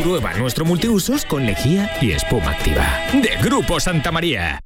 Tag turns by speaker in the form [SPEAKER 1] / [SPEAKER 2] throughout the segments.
[SPEAKER 1] Prueba nuestro multiusos con lejía y espuma activa. De Grupo Santa María.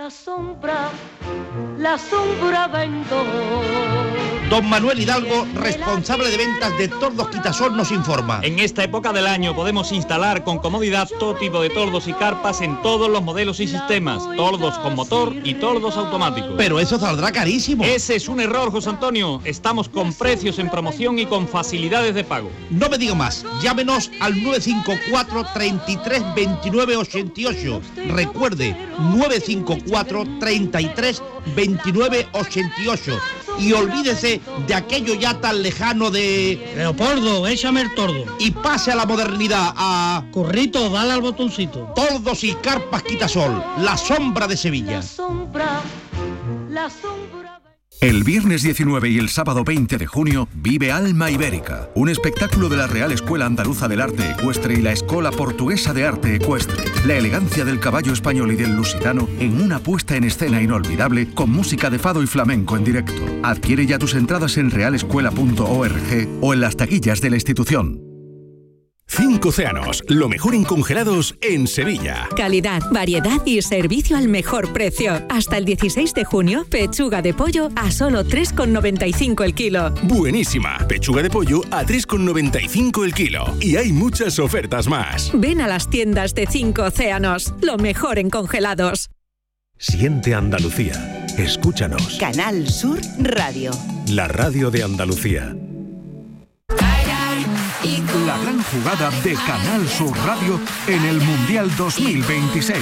[SPEAKER 2] La sombra vendo.
[SPEAKER 3] Don Manuel Hidalgo, responsable de ventas de Tordos Quitasol, nos informa.
[SPEAKER 4] En esta época del año podemos instalar con comodidad todo tipo de tordos y carpas en todos los modelos y sistemas. Tordos con motor y tordos automáticos.
[SPEAKER 3] Pero eso saldrá carísimo.
[SPEAKER 4] Ese es un error, José Antonio. Estamos con precios en promoción y con facilidades de pago.
[SPEAKER 3] No me diga más. Llámenos al 954 33 29 88. Recuerde, 954 33 29 88. Y olvídese de aquello ya tan lejano de...
[SPEAKER 5] Leopoldo, échame el tordo.
[SPEAKER 3] Y pase a la modernidad, a...
[SPEAKER 5] Corrito, dale al botoncito.
[SPEAKER 3] Tordos y carpas Quitasol, la sombra de Sevilla.
[SPEAKER 2] La sombra.
[SPEAKER 6] El viernes 19 y el sábado 20 de junio vive Alma Ibérica, un espectáculo de la Real Escuela Andaluza del Arte Ecuestre y la Escola Portuguesa de Arte Ecuestre. La elegancia del caballo español y del lusitano en una puesta en escena inolvidable con música de fado y flamenco en directo. Adquiere ya tus entradas en realescuela.org o en las taquillas de la institución.
[SPEAKER 7] 5 Océanos, lo mejor en congelados en Sevilla.
[SPEAKER 8] Calidad, variedad y servicio al mejor precio. Hasta el 16 de junio, pechuga de pollo a solo 3,95 el kilo.
[SPEAKER 7] Buenísima, pechuga de pollo a 3,95 el kilo. Y hay muchas ofertas más.
[SPEAKER 8] Ven a las tiendas de 5 Océanos, lo mejor en congelados.
[SPEAKER 7] Siente Andalucía. Escúchanos.
[SPEAKER 9] Canal Sur Radio.
[SPEAKER 7] La radio de Andalucía.
[SPEAKER 6] La gran jugada de Canal Sur Radio en el Mundial 2026.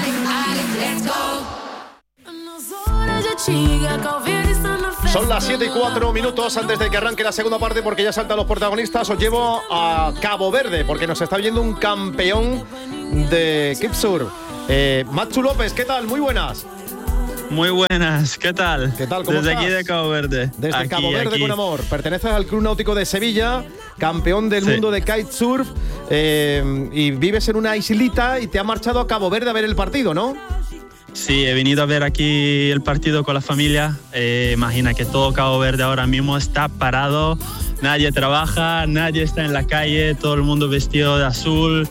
[SPEAKER 10] Son las 7:04 antes de que arranque la segunda parte, porque ya saltan los protagonistas. Os llevo a Cabo Verde porque nos está viendo un campeón de Kipsurf. Machu López, ¿qué tal? Muy buenas.
[SPEAKER 11] Muy buenas, ¿qué tal?
[SPEAKER 10] ¿Qué tal? ¿Cómo
[SPEAKER 11] Desde
[SPEAKER 10] estás?
[SPEAKER 11] Aquí de Cabo Verde.
[SPEAKER 10] Desde Cabo Verde con amor. Perteneces al Club Náutico de Sevilla, campeón del mundo de kitesurf, y vives en una islita y te has marchado a Cabo Verde a ver el partido, ¿no?
[SPEAKER 11] Sí, he venido a ver aquí el partido con la familia. Imagina que todo Cabo Verde ahora mismo está parado, nadie trabaja, nadie está en la calle, todo el mundo vestido de azul.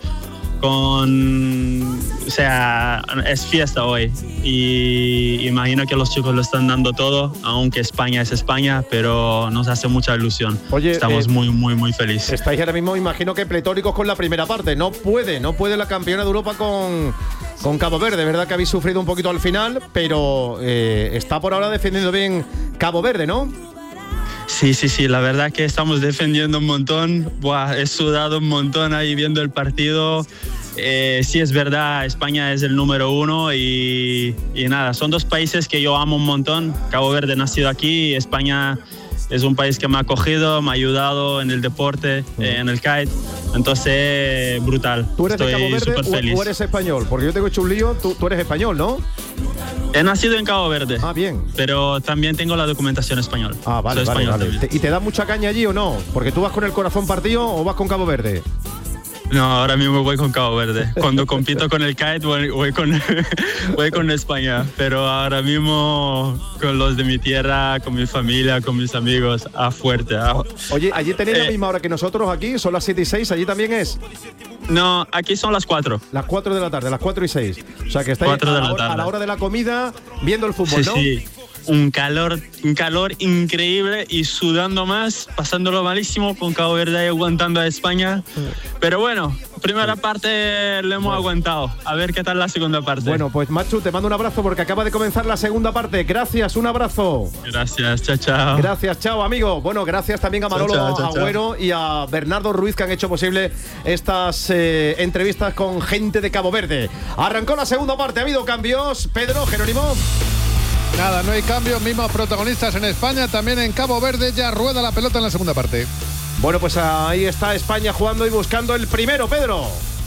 [SPEAKER 11] O sea, es fiesta hoy y imagino que los chicos lo están dando todo, aunque España es España, pero nos hace mucha ilusión.
[SPEAKER 10] Oye,
[SPEAKER 11] estamos muy felices.
[SPEAKER 10] Estáis ahora mismo, imagino que pletóricos con la primera parte. No puede la campeona de Europa con Cabo Verde. Verdad que habéis sufrido un poquito al final, pero está por ahora defendiendo bien Cabo Verde, ¿no?
[SPEAKER 11] Sí, la verdad que estamos defendiendo un montón. He sudado un montón ahí viendo el partido. Sí, es verdad, España es el número 1 y nada, son dos países que yo amo un montón. Cabo Verde nacido aquí, España es un país que me ha acogido, me ha ayudado en el deporte, en el kite. Entonces, brutal.
[SPEAKER 10] ¿Tú eres
[SPEAKER 11] Estoy
[SPEAKER 10] de Cabo Verde
[SPEAKER 11] feliz.
[SPEAKER 10] o eres español? Porque yo tengo hecho un lío, tú eres español, ¿no?
[SPEAKER 11] He nacido en Cabo Verde.
[SPEAKER 10] Ah, bien.
[SPEAKER 11] Pero también tengo la documentación española.
[SPEAKER 10] Ah, vale. ¿Y te da mucha caña allí o no? Porque tú vas con el corazón partido o vas con Cabo Verde.
[SPEAKER 11] No, ahora mismo voy con Cabo Verde. Cuando compito con el kite voy con España. Pero ahora mismo con los de mi tierra, con mi familia, con mis amigos, a fuerte.
[SPEAKER 10] Oye, allí tenéis la misma hora que nosotros aquí, son las 7:06, allí también es.
[SPEAKER 11] No, aquí son las 4.
[SPEAKER 10] Las 4 de la tarde, las 4:06. O sea que estáis a la hora de la comida viendo el fútbol, ¿no?
[SPEAKER 11] Sí. Un calor increíble y sudando más, pasándolo malísimo con Cabo Verde y aguantando a España. Pero bueno, primera parte lo hemos aguantado. A ver qué tal la segunda parte.
[SPEAKER 10] Bueno, pues Machu, te mando un abrazo porque acaba de comenzar la segunda parte. Gracias, un abrazo.
[SPEAKER 11] Gracias, chao.
[SPEAKER 10] Gracias, chao, amigo. Bueno, gracias también a Manolo
[SPEAKER 11] chao.
[SPEAKER 10] Agüero y a Bernardo Ruiz que han hecho posible estas entrevistas con gente de Cabo Verde. Arrancó la segunda parte, ha habido cambios. Pedro, Jerónimo.
[SPEAKER 12] Nada, no hay cambios, mismos protagonistas en España, también en Cabo Verde, ya rueda la pelota en la segunda parte.
[SPEAKER 10] Bueno, pues ahí está España jugando y buscando el primero, Pedro.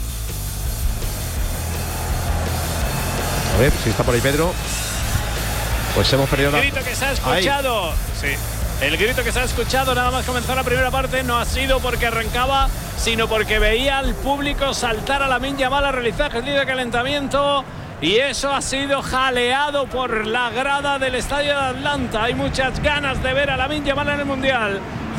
[SPEAKER 10] A ver si está por ahí Pedro. Pues hemos perdido
[SPEAKER 13] El grito que se ha escuchado. Sí. El grito que se ha escuchado nada más comenzar la primera parte no ha sido porque arrancaba, sino porque veía al público saltar a Lamine Yamal a realizar ejercicio de calentamiento. Y eso ha sido jaleado por la grada del estadio de Atlanta. Hay muchas ganas de ver a Lamine Yamal en el Mundial.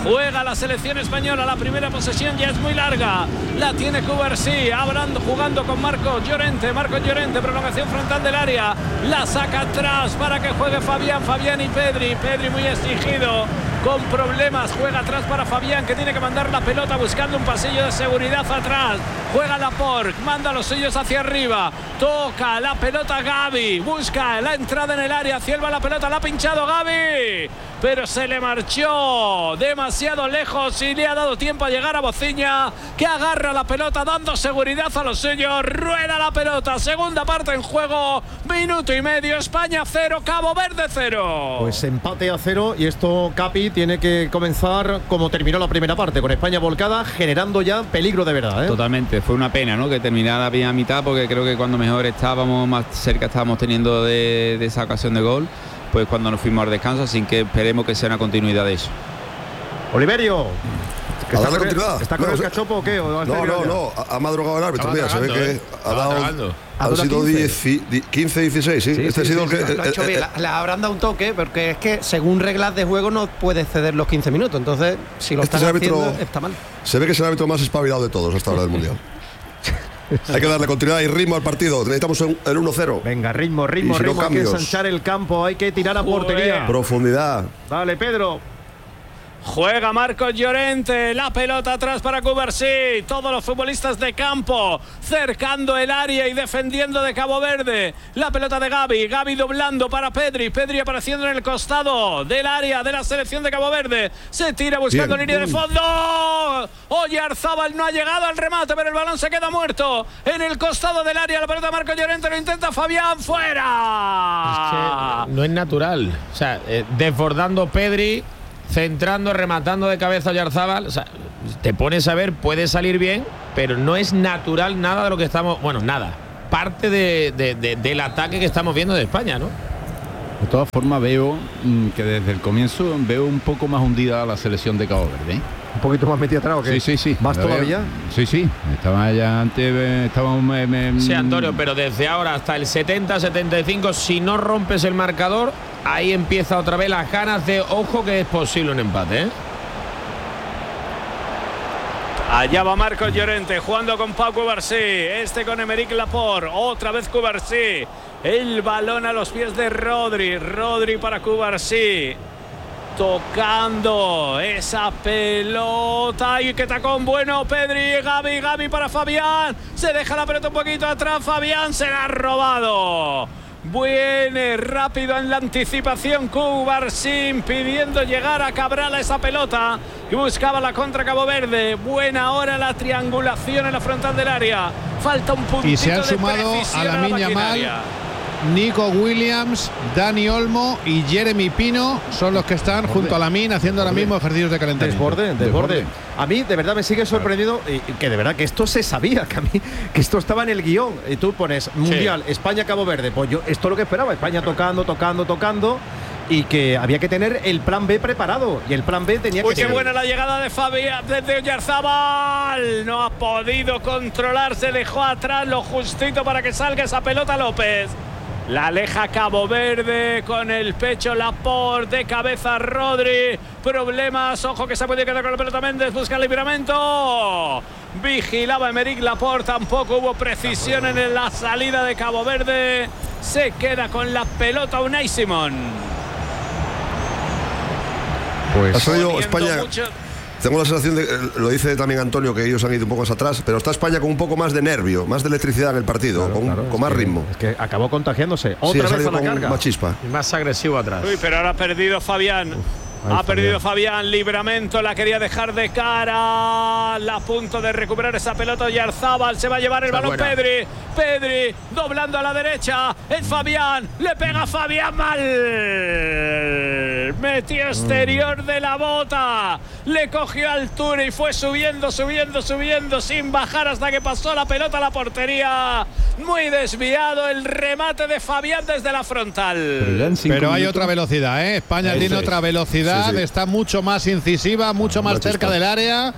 [SPEAKER 13] Juega la selección española, la primera posesión ya es muy larga. La tiene Cubarsí, jugando con Marcos Llorente, prolongación frontal del área. La saca atrás para que juegue Fabián y Pedri muy exigido, con problemas, juega atrás para Fabián, que tiene que mandar la pelota buscando un pasillo de seguridad atrás. Juega Laporte, manda a los suyos hacia arriba, toca la pelota Gavi, busca la entrada en el área, hacia la pelota, la ha pinchado Gavi, pero se le marchó demasiado lejos y le ha dado tiempo a llegar a Bociña, que agarra la pelota dando seguridad a los suyos. Rueda la pelota, segunda parte en juego, minuto y medio, España 0, Cabo Verde 0.
[SPEAKER 10] Pues empate a 0 y esto, Capi, tiene que comenzar como terminó la primera parte, con España volcada, generando ya peligro de verdad, ¿eh?
[SPEAKER 14] Totalmente, fue una pena, ¿no?, que terminara la primera mitad, porque creo que cuando mejor estábamos, más cerca estábamos teniendo de esa ocasión de gol, pues cuando nos fuimos al descanso, así que esperemos que sea una continuidad de eso.
[SPEAKER 10] Oliverio,
[SPEAKER 15] ¿está
[SPEAKER 10] con el cachopo o qué?
[SPEAKER 15] No, ha madrugado el árbitro, mira, se ve que ha dado... Han sido 15, 16, sí. Este ha sido
[SPEAKER 16] le habrán dado un toque, porque es que según reglas de juego no puede ceder los 15 minutos. Entonces, si lo están haciendo, está mal.
[SPEAKER 15] Se ve que es el árbitro más espabilado de todos hasta ahora del Mundial. Hay que darle continuidad y ritmo al partido. Necesitamos el 1-0.
[SPEAKER 10] Venga, ritmo. Hay que ensanchar el campo, hay que tirar a portería.
[SPEAKER 15] Profundidad.
[SPEAKER 10] Dale, Pedro.
[SPEAKER 13] Juega Marcos Llorente, la pelota atrás para Cubarsí, todos los futbolistas de campo cercando el área y defendiendo de Cabo Verde. La pelota de Gavi doblando para Pedri apareciendo en el costado del área de la selección de Cabo Verde. Se tira buscando línea de fondo. Oyarzábal no ha llegado al remate, pero el balón se queda muerto en el costado del área. La pelota de Marcos Llorente, lo intenta Fabián, fuera.
[SPEAKER 17] Es que no es natural, o sea, desbordando Pedri, centrando, rematando de cabeza a Oyarzábal. O sea, te pones a ver, puede salir bien, pero no es natural nada de lo que estamos... Bueno, nada. Parte del ataque que estamos viendo de España, ¿no?
[SPEAKER 18] De todas formas, veo que desde el comienzo veo un poco más hundida a la selección de Cabo Verde, ¿eh?
[SPEAKER 10] ¿Un poquito más metida atrás o qué?
[SPEAKER 18] Sí.
[SPEAKER 10] ¿Más todavía?
[SPEAKER 18] Sí. Estaba ya antes...
[SPEAKER 17] Sí, Antonio, pero desde ahora hasta el 70-75, si no rompes el marcador, ahí empieza otra vez las ganas de, ojo, que es posible un empate, ¿eh?
[SPEAKER 13] Allá va Marcos Llorente jugando con Pau Cubarsí, con Aymeric Laporte, otra vez Cubarsí, el balón a los pies de Rodri para Cubarsí, tocando esa pelota, y qué tacón bueno, Pedri, Gavi para Fabián, se deja la pelota un poquito atrás, Fabián se la ha robado. Viene rápido en la anticipación Cubarsí, impidiendo llegar a Cabral a esa pelota y buscaba la contra Cabo Verde. Buena hora la triangulación en la frontal del área. Falta un puntito.
[SPEAKER 12] Y se han sumado a Lamine Yamal, Nico Williams, Dani Olmo y Jeremy Pino son los que están junto a Lamine haciendo ahora mismo ejercicios de calentamiento.
[SPEAKER 10] Desborde. A mí de verdad me sigue sorprendiendo que de verdad que esto se sabía, que esto estaba en el guión. Y tú pones Mundial, España-Cabo Verde. Pues yo esto es lo que esperaba, España tocando. Y que había que tener el plan B preparado. Y el plan B tenía que ser...
[SPEAKER 13] qué buena la llegada de Fabián desde Oyarzábal. No ha podido controlarse, dejó atrás lo justito para que salga esa pelota López. La aleja Cabo Verde con el pecho Laporte, de cabeza Rodri. Problemas, ojo que se puede quedar con la pelota Méndez, busca el libramiento. Vigilaba Aymeric Laporte, tampoco hubo precisión en la salida de Cabo Verde. Se queda con la pelota Unai Simón.
[SPEAKER 15] Pues ha salido España. Tengo la sensación de, lo dice también Antonio, que ellos han ido un poco más atrás, pero está España con un poco más de nervio, más de electricidad en el partido, con más ritmo.
[SPEAKER 10] Es que acabó contagiándose. Otra vez a la carga.
[SPEAKER 15] Más chispa.
[SPEAKER 17] Y más agresivo atrás.
[SPEAKER 13] Uy, pero ahora ha perdido Fabián. Ha perdido Fabián, Libramento la quería dejar de cara, a punto de recuperar esa pelota Oyarzábal, se va a llevar el balón Pedri doblando a la derecha, es Fabián, le pega Fabián mal, metió exterior de la bota, le cogió altura y fue subiendo sin bajar hasta que pasó la pelota a la portería, muy desviado el remate de Fabián desde la frontal.
[SPEAKER 12] Pero hay otra velocidad, España tiene otra velocidad. Está mucho más incisiva, mucho más cerca del área.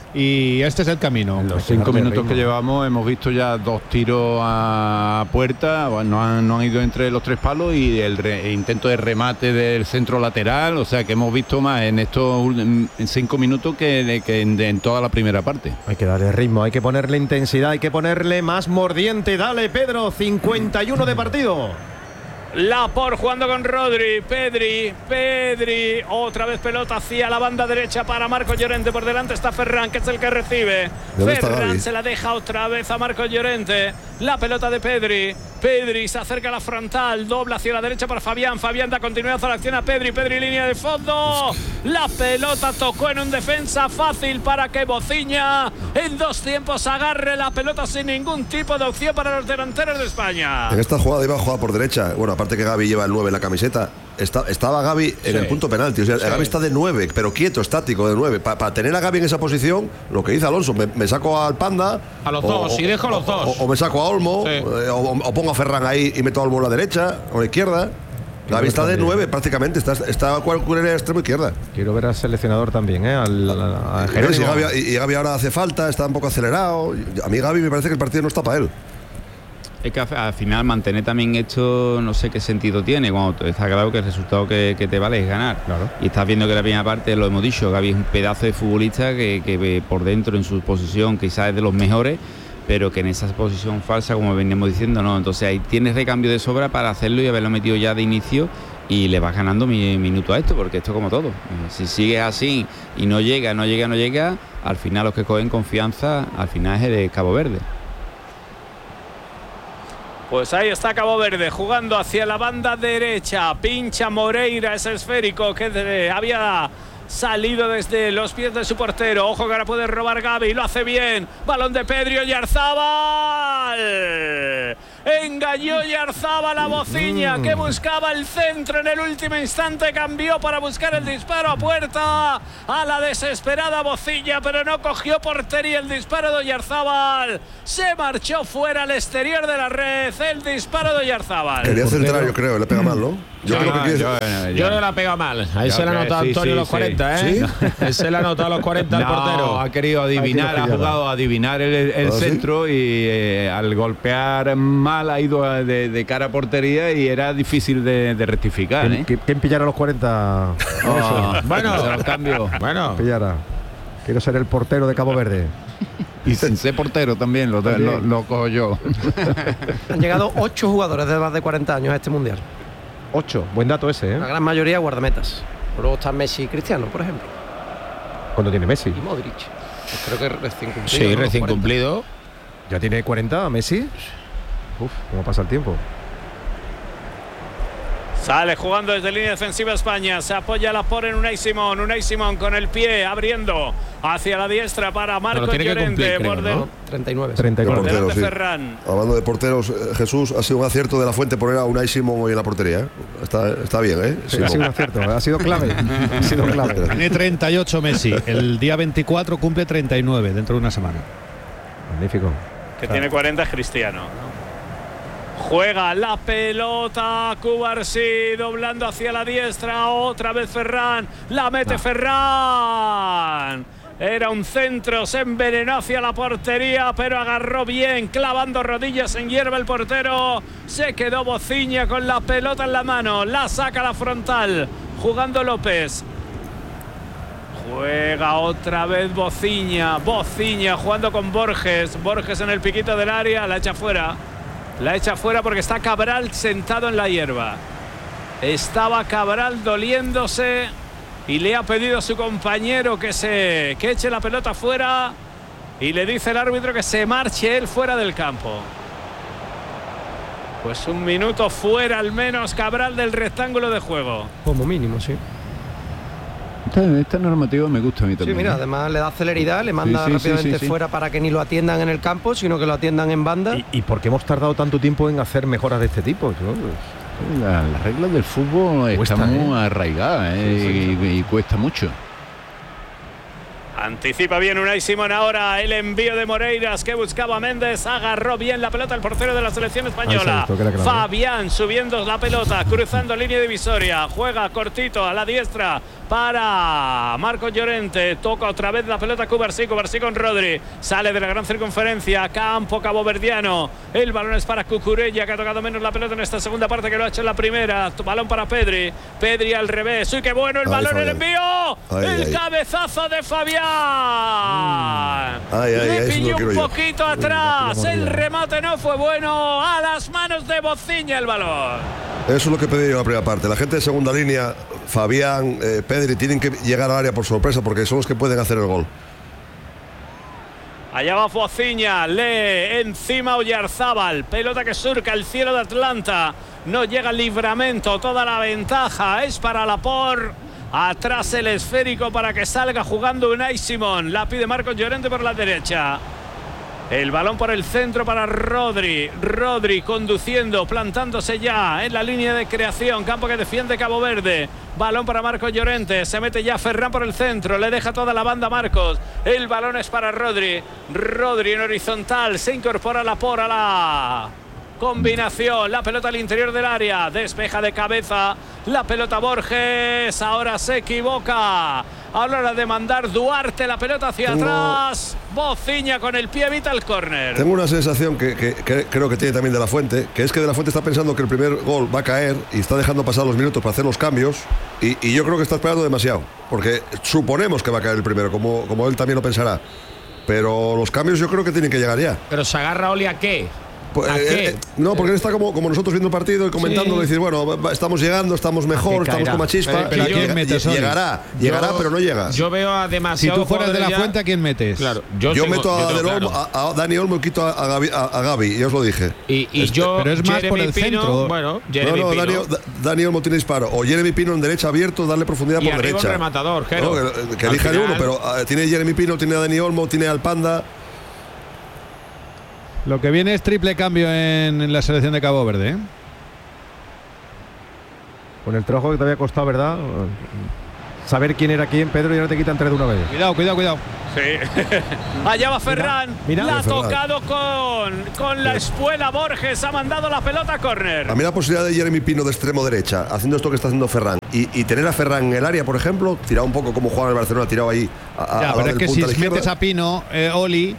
[SPEAKER 12] y este es el camino.
[SPEAKER 18] En los 5 minutos que llevamos hemos visto ya 2 tiros a puerta, no han ido entre los 3 palos y el intento de remate del centro lateral, o sea que hemos visto más en estos 5 minutos que en toda la primera parte.
[SPEAKER 10] Hay que darle ritmo, hay que ponerle intensidad, hay que ponerle más mordiente. Dale, Pedro, 51 de partido.
[SPEAKER 13] Laporte jugando con Rodri, Pedri, otra vez pelota hacia la banda derecha para Marcos Llorente, por delante está Ferran, que es el que recibe. Ferran se la deja otra vez a Marcos Llorente, la pelota de Pedri se acerca a la frontal, dobla hacia la derecha para Fabián da continuidad a la acción a Pedri línea de fondo, la pelota tocó en un defensa, fácil para que Bociña en 2 tiempos agarre la pelota sin ningún tipo de opción para los delanteros de España.
[SPEAKER 15] En esta jugada iba a jugar por derecha, bueno, aparte que Gavi lleva el 9 en la camiseta, estaba Gavi en el punto penalti, o sea, Gavi está de 9, pero quieto, estático, de 9. Para tener a Gavi en esa posición, lo que dice Alonso, me saco al Panda,
[SPEAKER 17] a los dos, y dejo a los dos,
[SPEAKER 15] o me saco a Olmo,
[SPEAKER 17] sí.
[SPEAKER 15] o pongo a Ferran ahí y meto a Olmo a la derecha o a la izquierda. Gavi está de 9 prácticamente, está cualquiera extremo izquierda.
[SPEAKER 10] Quiero ver al seleccionador también, a Gavi
[SPEAKER 15] ahora hace falta, está un poco acelerado. A mí Gavi me parece que el partido no está para él.
[SPEAKER 14] Es que al final mantener también esto no sé qué sentido tiene, cuando está claro que el resultado que te vale es ganar.
[SPEAKER 10] Claro.
[SPEAKER 14] Y estás viendo que la primera parte, lo hemos dicho, Gavi es un pedazo de futbolista que por dentro en su posición quizás es de los mejores, pero que en esa posición falsa, como veníamos diciendo, no. Entonces ahí tienes recambio de sobra para hacerlo y haberlo metido ya de inicio y le vas ganando minuto a esto, porque esto es como todo. Si sigues así y no llega, al final los que cogen confianza, al final es el Cabo Verde.
[SPEAKER 13] Pues ahí está Cabo Verde jugando hacia la banda derecha. Pincha Moreira ese esférico que había salido desde los pies de su portero. Ojo que ahora puede robar Gavi, lo hace bien. Balón de Pedri, Oyarzabal. Engañó Oyarzabal a Bociña, que buscaba el centro en el último instante. Cambió para buscar el disparo a puerta. A la desesperada Bociña, pero no cogió portería el disparo de Oyarzabal. Se marchó fuera al exterior de la red. El disparo de Oyarzabal.
[SPEAKER 15] Quería centrar, yo creo, le pega mal, ¿no?
[SPEAKER 17] Yo no la pega mal. Ahí se la ha notado Antonio los 40, ¿eh? ¿Sí? Se la ha notado los 40 al portero.
[SPEAKER 18] Ha querido adivinar, ha jugado a adivinar el centro y al golpear mal ha ido de cara a portería y era difícil de rectificar.
[SPEAKER 10] ¿Quién pillara los 40?
[SPEAKER 17] Bueno, cambio.
[SPEAKER 10] Bueno, pillara. Quiero ser el portero de Cabo Verde.
[SPEAKER 18] Y sin ser portero también, lo cojo yo.
[SPEAKER 16] Han llegado 8 jugadores de más de 40 años a este mundial.
[SPEAKER 10] 8, buen dato ese, ¿eh?
[SPEAKER 16] La gran mayoría guardametas. Luego están Messi y Cristiano, por ejemplo.
[SPEAKER 10] ¿Cuándo tiene Messi?
[SPEAKER 16] Y Modric. Pues creo que recién cumplido.
[SPEAKER 17] Sí, recién cumplido.
[SPEAKER 10] ¿Ya tiene 40 Messi? Uf, ¿cómo pasa el tiempo?
[SPEAKER 13] Sale jugando desde línea defensiva España. Se apoya Laporte en Unai Simón con el pie abriendo hacia la diestra para Marcos Llorente.
[SPEAKER 16] ¿No? 39.
[SPEAKER 15] Porteros, sí.
[SPEAKER 13] Ferran.
[SPEAKER 15] Hablando de porteros, Jesús, ha sido un acierto de la Fuente poner a Unai Simón hoy en la portería, ¿eh? Está bien, ¿eh?
[SPEAKER 10] Sí, ha sido un acierto, ha sido clave.
[SPEAKER 12] Tiene 38 Messi. El día 24 cumple 39 dentro de una semana.
[SPEAKER 10] Magnífico.
[SPEAKER 13] Que tiene 40 es Cristiano. Juega la pelota Cubarsí, doblando hacia la diestra, otra vez Ferran, la mete Ferran. Era un centro, se envenenó hacia la portería, pero agarró bien, clavando rodillas en hierba el portero. Se quedó Bociña con la pelota en la mano, la saca a la frontal, jugando López. Juega otra vez Bociña jugando con Borges en el piquito del área, la echa fuera. La echa fuera porque está Cabral sentado en la hierba. Estaba Cabral doliéndose y le ha pedido a su compañero que eche la pelota fuera y le dice el árbitro que se marche él fuera del campo. Pues un minuto fuera al menos Cabral del rectángulo de juego.
[SPEAKER 16] Como mínimo, sí.
[SPEAKER 18] Esta normativa me gusta a mí también.
[SPEAKER 16] Sí, mira, además le da celeridad, le manda rápidamente fuera para que ni lo atiendan en el campo, sino que lo atiendan en banda.
[SPEAKER 10] ¿Y por qué hemos tardado tanto tiempo en hacer mejoras de este tipo?
[SPEAKER 18] Las reglas del fútbol están muy arraigadas, y cuesta mucho.
[SPEAKER 13] Anticipa bien Unai Simón ahora el envío de Moreiras que buscaba a Méndez, agarró bien la pelota el portero de la selección española. Fabián subiendo la pelota, cruzando línea divisoria, juega cortito a la diestra para Marcos Llorente. Toca otra vez la pelota Cubarsí con Rodri. Sale de la gran circunferencia. Campo caboverdiano. El balón es para Cucurella, que ha tocado menos la pelota en esta segunda parte que lo ha hecho en la primera. Balón para Pedri. Pedri al revés. ¡Uy, qué bueno el balón! ¡El envío! ¡El cabezazo de Fabián! Le pilló un poquito atrás. El remate no fue bueno. A las manos de Bociña el balón.
[SPEAKER 15] Eso es lo que pedí en la primera parte. La gente de segunda línea, Fabián, Pedri, tienen que llegar al área por sorpresa porque son los que pueden hacer el gol.
[SPEAKER 13] Allá va Bociña, lee encima Oyarzábal. Pelota que surca el cielo de Atlanta. No llega el Livramento. Toda la ventaja es para Laporte. Atrás el esférico para que salga jugando Unai Simón. La pide Marcos Llorente por la derecha. El balón por el centro para Rodri. Rodri conduciendo, plantándose ya en la línea de creación. Campo que defiende Cabo Verde. Balón para Marcos Llorente. Se mete ya Ferran por el centro. Le deja toda la banda a Marcos. El balón es para Rodri. Rodri en horizontal. Se incorpora Laporte a la combinación. La pelota al interior del área. Despeja de cabeza. La pelota Borges. Ahora se equivoca. A la hora de mandar Duarte la pelota hacia atrás. Bociña con el pie evita el córner.
[SPEAKER 15] Tengo una sensación que creo que tiene también De La Fuente, que es que De La Fuente está pensando que el primer gol va a caer y está dejando pasar los minutos para hacer los cambios y yo creo que está esperando demasiado, porque suponemos que va a caer el primero, como él también lo pensará, pero los cambios yo creo que tienen que llegar ya.
[SPEAKER 17] Pero se agarra Oli ¿a qué?
[SPEAKER 15] ¿A qué? No, porque él está como nosotros viendo el partido y comentándolo, y decir, bueno, estamos llegando, estamos mejor, estamos con más chispa.
[SPEAKER 12] Pero ¿a quién metes hoy?
[SPEAKER 15] Llegará, pero no llega.
[SPEAKER 17] Yo veo a demasiado.
[SPEAKER 12] Si tú fueras De La Fuente, ¿a quién metes?
[SPEAKER 17] Claro,
[SPEAKER 15] yo meto a Dani Olmo y quito a Gavi, ya os lo dije.
[SPEAKER 12] Pero es más por el centro.
[SPEAKER 17] Bueno, Jeremy Pino.
[SPEAKER 15] Dani Olmo tiene disparo. O Jeremy Pino en derecha abierto, darle profundidad por derecha.
[SPEAKER 17] Un rematador, Jero.
[SPEAKER 15] No, que elija uno, pero tiene Jeremy Pino, tiene a Dani Olmo, tiene al Panda.
[SPEAKER 12] Lo que viene es triple cambio en la selección de Cabo Verde, ¿eh?
[SPEAKER 10] Con el trabajo que te había costado, ¿verdad? Saber quién era quién, Pedro, y ahora te quitan tres de una vez.
[SPEAKER 12] Cuidado.
[SPEAKER 13] Sí. Allá va Ferran.
[SPEAKER 10] Mira.
[SPEAKER 13] La ha tocado con la espuela Borges. Ha mandado la pelota a córner.
[SPEAKER 15] A mí la posibilidad de Jeremy Pino de extremo derecha, haciendo esto que está haciendo Ferran, y tener a Ferran en el área, por ejemplo, tirado un poco como jugaba en el Barcelona, tirado ahí
[SPEAKER 12] pero es que si metes a Pino, Oli,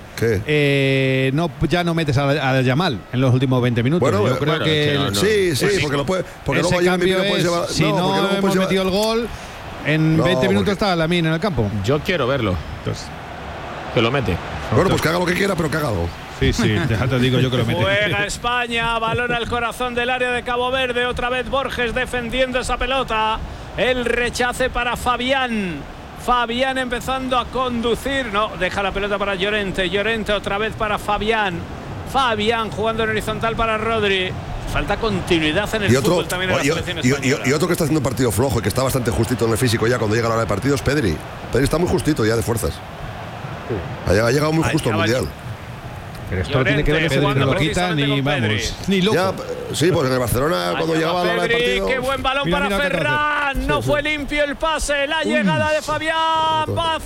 [SPEAKER 12] ya no metes a Yamal en los últimos 20 minutos.
[SPEAKER 15] Bueno,
[SPEAKER 12] yo creo que
[SPEAKER 15] sí, porque luego
[SPEAKER 12] cambio puedes llevar, si no hemos metido el gol, en 20 minutos está Lamine en el campo.
[SPEAKER 17] Yo quiero verlo. Entonces, que lo mete.
[SPEAKER 15] Bueno, pues que haga lo que quiera, pero que haga algo.
[SPEAKER 12] Sí, ya te digo yo que lo mete.
[SPEAKER 13] Juega España, balón al corazón del área de Cabo Verde. Otra vez Borges defendiendo esa pelota. El rechace para Fabián. Fabián empezando a conducir. No, deja la pelota para Llorente. Llorente otra vez para Fabián. Fabián jugando en horizontal para Rodri. Falta continuidad en el fútbol también en la selección española.
[SPEAKER 15] Y otro que está haciendo un partido flojo y que está bastante justito en el físico ya cuando llega la hora de partido es Pedri. Pedri está muy justito ya de fuerzas. Ha llegado muy justo al Mundial.
[SPEAKER 10] Pero esto tiene que ver
[SPEAKER 12] Pedri no lo quita ni loco. Ya,
[SPEAKER 15] sí, pues en el Barcelona cuando llegaba la hora de partido.
[SPEAKER 13] Qué buen balón para Ferran. No fue limpio el pase. La llegada de Fabián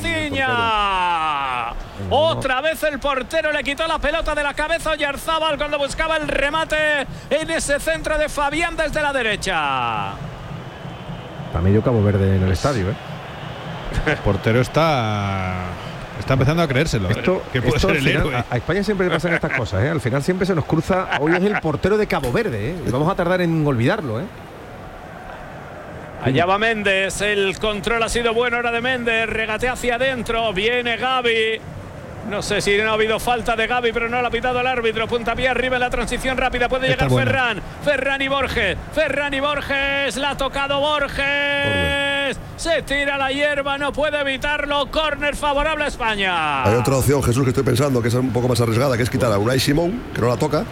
[SPEAKER 13] Bociña. Otra vez el portero le quitó la pelota de la cabeza a Oyarzábal cuando buscaba el remate en ese centro de Fabián desde la derecha.
[SPEAKER 10] Está medio Cabo Verde en el estadio, ¿eh?
[SPEAKER 12] El portero está empezando a creérselo.
[SPEAKER 10] Esto ser el héroe. A España siempre le pasan estas cosas, ¿eh? Al final siempre se nos cruza. Hoy es el portero de Cabo Verde, ¿eh? Y vamos a tardar en olvidarlo, ¿eh?
[SPEAKER 13] Allá va Méndez, el control ha sido bueno ahora de Méndez, regatea hacia adentro, viene Gavi. No sé si no ha habido falta de Gavi, pero no lo ha pitado el árbitro. Puntapié arriba en la transición rápida. Puede llegar Ferran. Ferran y Borges. La ha tocado Borges. Se tira la hierba, no puede evitarlo. Córner favorable a España.
[SPEAKER 15] Hay otra opción, Jesús, que estoy pensando, que es un poco más arriesgada, que es quitar a Unai Simón, que no la toca,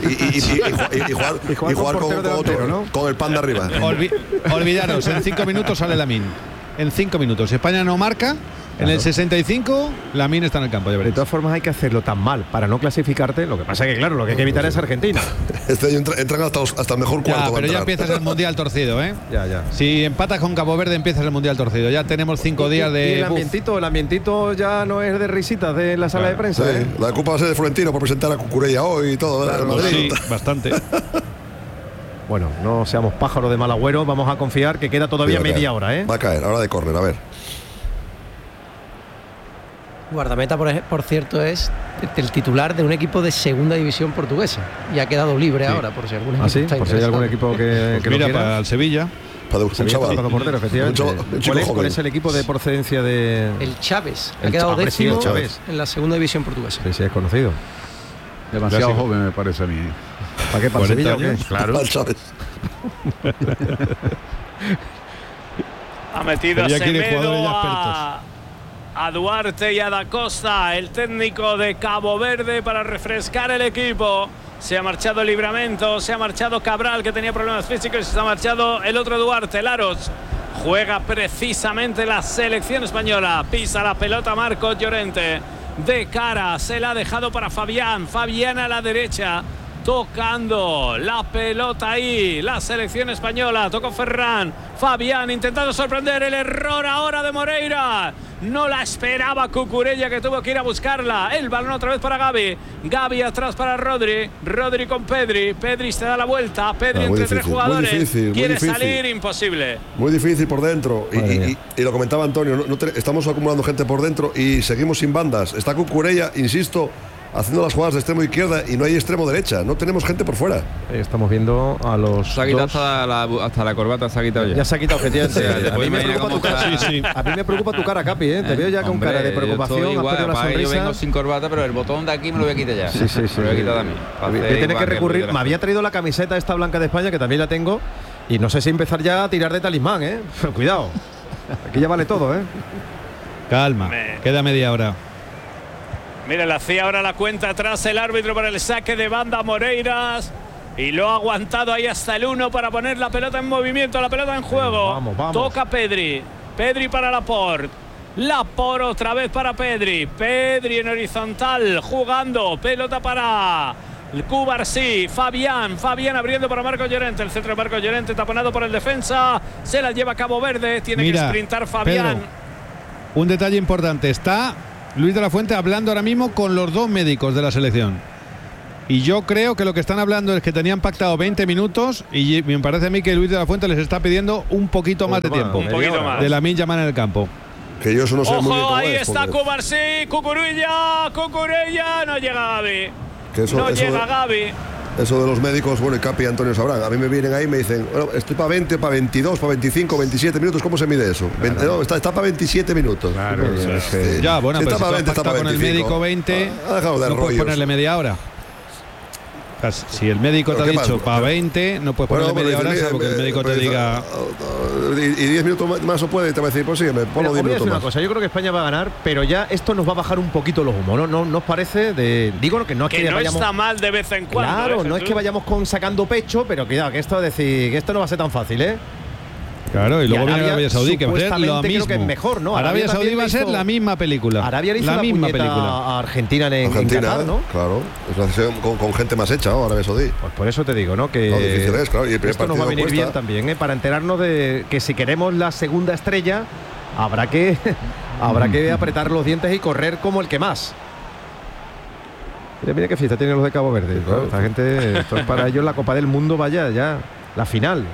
[SPEAKER 15] y jugar con otro, ¿no? Con el Panda arriba.
[SPEAKER 12] Olvidaros, en 5 minutos sale Lamine. En 5 minutos. Si España no marca, en el 65, Lamine está en el campo.
[SPEAKER 10] De todas formas, hay que hacerlo tan mal para no clasificarte. Lo que pasa es que, claro, lo que hay que evitar es Argentina.
[SPEAKER 15] Este año entran hasta el mejor cuarto.
[SPEAKER 12] Pero ya empiezas el Mundial torcido, ¿eh?
[SPEAKER 10] Ya.
[SPEAKER 12] Si empatas con Cabo Verde, empiezas el Mundial torcido. Ya tenemos 5 días de.
[SPEAKER 10] Y el ambientito ya no es de risitas de la sala de prensa.
[SPEAKER 15] Sí. La Copa va a ser de Florentino por presentar a Cucurella hoy y todo.
[SPEAKER 12] Claro, sí, bastante.
[SPEAKER 10] Bueno, no seamos pájaros de mal agüero, vamos a confiar que queda todavía media hora, ¿eh?
[SPEAKER 15] Va a caer, ahora de córner, a ver.
[SPEAKER 16] Guardameta, por cierto, es el titular de un equipo de segunda división portuguesa y ha quedado libre ahora, por si algún equipo está
[SPEAKER 10] por si hay algún equipo que
[SPEAKER 12] mira,
[SPEAKER 10] lo quiera.
[SPEAKER 12] para el Sevilla.
[SPEAKER 15] Para un chaval.
[SPEAKER 10] Portero, efectivamente. ¿Cuál es el equipo de procedencia de...?
[SPEAKER 16] El Chávez. Ha quedado décimo en la segunda división portuguesa.
[SPEAKER 10] Sí, es conocido.
[SPEAKER 18] Demasiado joven me parece a mí.
[SPEAKER 10] ¿Para qué? ¿Para Sevilla o qué?
[SPEAKER 18] Claro.
[SPEAKER 13] Ha metido Semedo a Duarte y a Da Costa, el técnico de Cabo Verde, para refrescar el equipo. Se ha marchado Livramento, se ha marchado Cabral, que tenía problemas físicos, y se ha marchado el otro Duarte. Laros juega precisamente la selección española. Pisa la pelota Marcos Llorente. De cara, se la ha dejado para Fabián. Fabián a la derecha, tocando la pelota ahí. La selección española, tocó Ferran. Fabián intentando sorprender, el error ahora de Moreira. No la esperaba Cucurella, que tuvo que ir a buscarla. El balón otra vez para Gavi. Gavi atrás para Rodri. Rodri con Pedri. Pedri se da la vuelta. Pedri entre tres jugadores. Quiere salir, imposible.
[SPEAKER 15] Muy difícil por dentro. Y lo comentaba Antonio, estamos acumulando gente por dentro y seguimos sin bandas. Está Cucurella, insisto, haciendo las jugadas de extremo izquierda y no hay extremo derecha. No tenemos gente por fuera.
[SPEAKER 10] Estamos viendo a los.
[SPEAKER 14] Se ha quitado hasta la corbata, se ha quitado ya.
[SPEAKER 10] Ya se ha quitado, efectivamente. A mí me preocupa tu cara, Capi, ¿eh? Te veo ya con cara de preocupación.
[SPEAKER 14] Yo vengo sin corbata, pero el botón de aquí me lo voy a quitar ya.
[SPEAKER 10] Sí.
[SPEAKER 14] Me lo voy a quitar a mí.
[SPEAKER 10] Tiene que recurrir. Me había traído la camiseta esta blanca de España, que también la tengo. Y no sé si empezar ya a tirar de talismán, ¿eh? Cuidado. Aquí ya vale todo, ¿eh?
[SPEAKER 12] Calma. Queda media hora.
[SPEAKER 13] Mira, le hacía ahora la cuenta atrás el árbitro para el saque de banda Moreiras. Y lo ha aguantado ahí hasta el 1 para poner la pelota en movimiento, la pelota en juego.
[SPEAKER 10] Vamos.
[SPEAKER 13] Toca Pedri. Pedri para Laporte. Laporte otra vez para Pedri. Pedri en horizontal, jugando. Pelota para Cubarsí. Fabián abriendo para Marcos Llorente. El centro de Marcos Llorente taponado por el defensa. Se la lleva Cabo Verde. Tiene que sprintar Fabián.
[SPEAKER 12] Pedro, un detalle importante. Está Luis de la Fuente hablando ahora mismo con los dos médicos de la selección. Y yo creo que lo que están hablando es que tenían pactado 20 minutos y me parece a mí que Luis de la Fuente les está pidiendo un poquito más de tiempo.
[SPEAKER 13] Un poquito más.
[SPEAKER 12] De Lamine Yamal en el campo.
[SPEAKER 15] Que yo eso no sé muy bien cómo
[SPEAKER 13] ahí
[SPEAKER 15] es,
[SPEAKER 13] está Cubarsí, Cucurella, no llega Gavi. Gavi.
[SPEAKER 15] Eso de los médicos, bueno, y Capi y Antonio sabrán. A mí me vienen ahí y me dicen, bueno, estoy para 20, para 22, para 25, 27 minutos. ¿Cómo se mide eso? Claro. No, está para 27 minutos.
[SPEAKER 12] Claro, ya, bueno, pero si está con el médico 20, no puedes ponerle media hora. Si el médico te ha dicho para 20, no puedes ponerle media hora, salvo que el médico te diga.
[SPEAKER 15] Y 10 minutos más o puede, te va a decir, pues sí, me pongo 10 minutos más.
[SPEAKER 10] Una cosa, yo creo que España va a ganar, pero ya esto nos va a bajar un poquito los humos, ¿no? ¿No os parece? Digo que no es que
[SPEAKER 13] no
[SPEAKER 10] vayamos,
[SPEAKER 13] está mal de vez en cuando.
[SPEAKER 10] Claro, no es que vayamos sacando pecho, pero cuidado, que esto decir que esto no va a ser tan fácil, ¿eh?
[SPEAKER 12] Claro, y luego viene Arabia Saudí, que va a ser lo mismo.
[SPEAKER 10] Que es mejor, ¿no?
[SPEAKER 12] Arabia Saudí va a ser la misma película.
[SPEAKER 10] Arabia hizo la misma película a Argentina en Qatar, ¿no?
[SPEAKER 15] Claro, es una sesión con gente más hecha, ¿no? Arabia Saudí.
[SPEAKER 10] Pues por eso te digo, ¿no? Que
[SPEAKER 15] difícil es, claro. Y el
[SPEAKER 10] esto nos va a venir bien también, ¿eh? Para enterarnos de que si queremos la segunda estrella, habrá que apretar los dientes y correr como el que más. Mira qué fiesta tienen los de Cabo Verde. Claro. Esta gente, esto es para ellos la Copa del Mundo, vaya, ya, la final.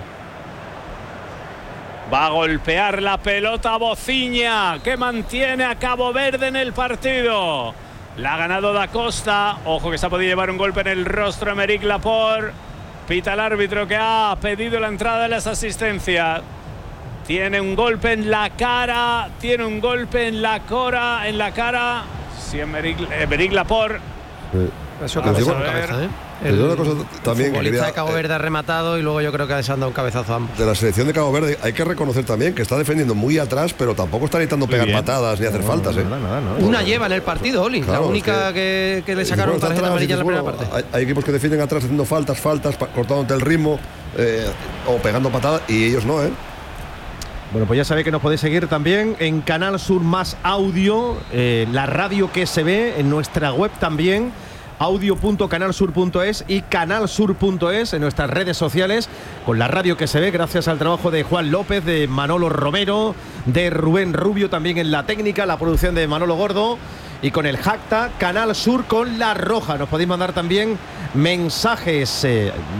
[SPEAKER 13] Va a golpear la pelota Bociña, que mantiene a Cabo Verde en el partido. La ha ganado Da Costa. Ojo que se ha podido llevar un golpe en el rostro a Aymeric Laporte. Pita el árbitro que ha pedido la entrada de las asistencias. Tiene un golpe en la cara. Tiene un golpe en la cara. Sí, Aymeric Laporte.
[SPEAKER 16] Eso cabeza, ¿eh?
[SPEAKER 15] Una cosa también
[SPEAKER 16] el futbolista de Cabo Verde ha rematado y luego yo creo que se han dado un cabezazo a ambos.
[SPEAKER 15] De la selección de Cabo Verde hay que reconocer también que está defendiendo muy atrás, pero tampoco está necesitando pegar patadas ni hacer faltas.
[SPEAKER 16] Nada. Una lleva en el partido, Oli, claro, la única que le sacaron tarjeta amarilla en la primera parte.
[SPEAKER 15] Hay equipos que defienden atrás haciendo faltas, cortándote el ritmo o pegando patadas y ellos no, ¿eh?
[SPEAKER 10] Bueno, pues ya sabéis que nos podéis seguir también en Canal Sur Más Audio, la radio que se ve, en nuestra web también, audio.canalsur.es y canalsur.es, en nuestras redes sociales, con la radio que se ve, gracias al trabajo de Juan López, de Manolo Romero, de Rubén Rubio también en la técnica, la producción de Manolo Gordo, y con el hashtag Canal Sur con la Roja. Nos podéis mandar también mensajes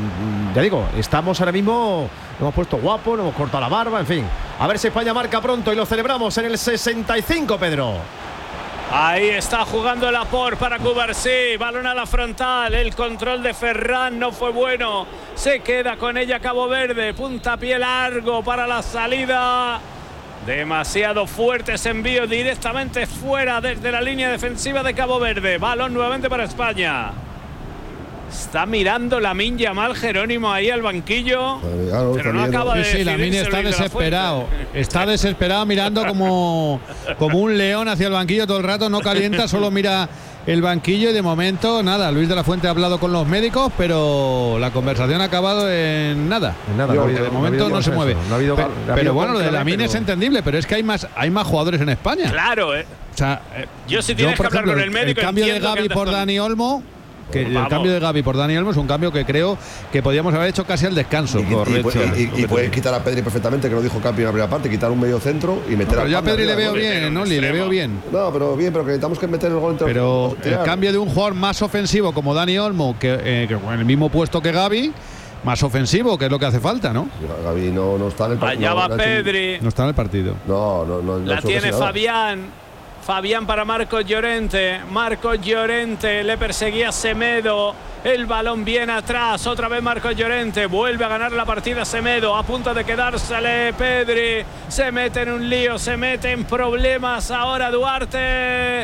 [SPEAKER 10] ya digo, estamos ahora mismo, nos hemos puesto guapos, nos hemos cortado la barba, en fin. A ver si España marca pronto y lo celebramos en el 65, Pedro.
[SPEAKER 13] Ahí está jugando Laporte para Cubarsí, balón a la frontal, el control de Ferran no fue bueno, se queda con ella Cabo Verde, puntapié largo para la salida, demasiado fuerte ese envío directamente fuera desde la línea defensiva de Cabo Verde, balón nuevamente para España. Está mirando Lamine Yamal, Jerónimo, ahí al banquillo, pero no acaba de
[SPEAKER 12] sí, Lamine está desesperado. Está desesperado mirando como un león hacia el banquillo todo el rato, no calienta, solo mira el banquillo y de momento nada. Luis de la Fuente ha hablado con los médicos, pero la conversación ha acabado en nada. De momento no se mueve. Pero bueno, lo de Lamine es entendible, pero es que hay más jugadores en España.
[SPEAKER 13] Claro,
[SPEAKER 12] O sea,
[SPEAKER 13] yo si tienes que hablar con el médico,
[SPEAKER 12] el cambio de Gavi por Dani Olmo. El cambio de Gavi por Dani Olmo es un cambio que creo que podíamos haber hecho casi al descanso.
[SPEAKER 15] Y puede quitar a Pedri perfectamente, que lo dijo Capi en la primera parte, quitar un medio centro y meter
[SPEAKER 12] pero ya a Pedri le veo bien, ¿no? Le veo bien.
[SPEAKER 15] No, pero bien, pero que necesitamos que meter el gol entre
[SPEAKER 12] Pero el cambio de un jugador más ofensivo como Dani Olmo, que en el mismo puesto que Gavi, más ofensivo, que es lo que hace falta, ¿no?
[SPEAKER 15] Gavi no está en el partido.
[SPEAKER 13] Allá va Pedri.
[SPEAKER 12] No está en el partido.
[SPEAKER 15] No.
[SPEAKER 13] La tiene Fabián para Marcos Llorente. Marcos Llorente le perseguía Semedo. El balón viene atrás. Otra vez Marcos Llorente. Vuelve a ganar la partida Semedo. A punto de quedársele Pedri. Se mete en un lío. Se mete en problemas. Ahora Duarte.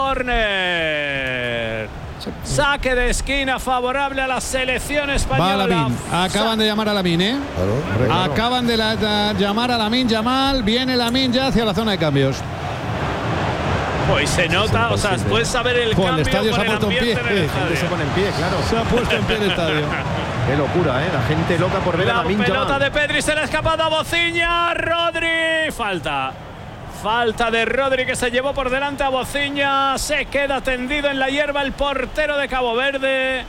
[SPEAKER 13] Córner. Saque de esquina favorable a la selección española.
[SPEAKER 12] Acaban de llamar a Lamine, ¿eh? Claro. Acaban de llamar a Lamine Yamal. Viene Lamine ya hacia la zona de cambios.
[SPEAKER 13] Pues se nota, o sea, puedes saber el cambio.
[SPEAKER 12] El estadio se ha puesto en pie.
[SPEAKER 10] Se pone en pie, claro.
[SPEAKER 12] Se ha puesto en pie el estadio.
[SPEAKER 10] Qué locura, ¿eh? La gente loca por ver a Lamine Yamal.
[SPEAKER 13] La pelota de Pedri se le ha escapado a Bociña. Rodri. Falta de Rodri, que se llevó por delante a Bociña. Se queda tendido en la hierba el portero de Cabo Verde.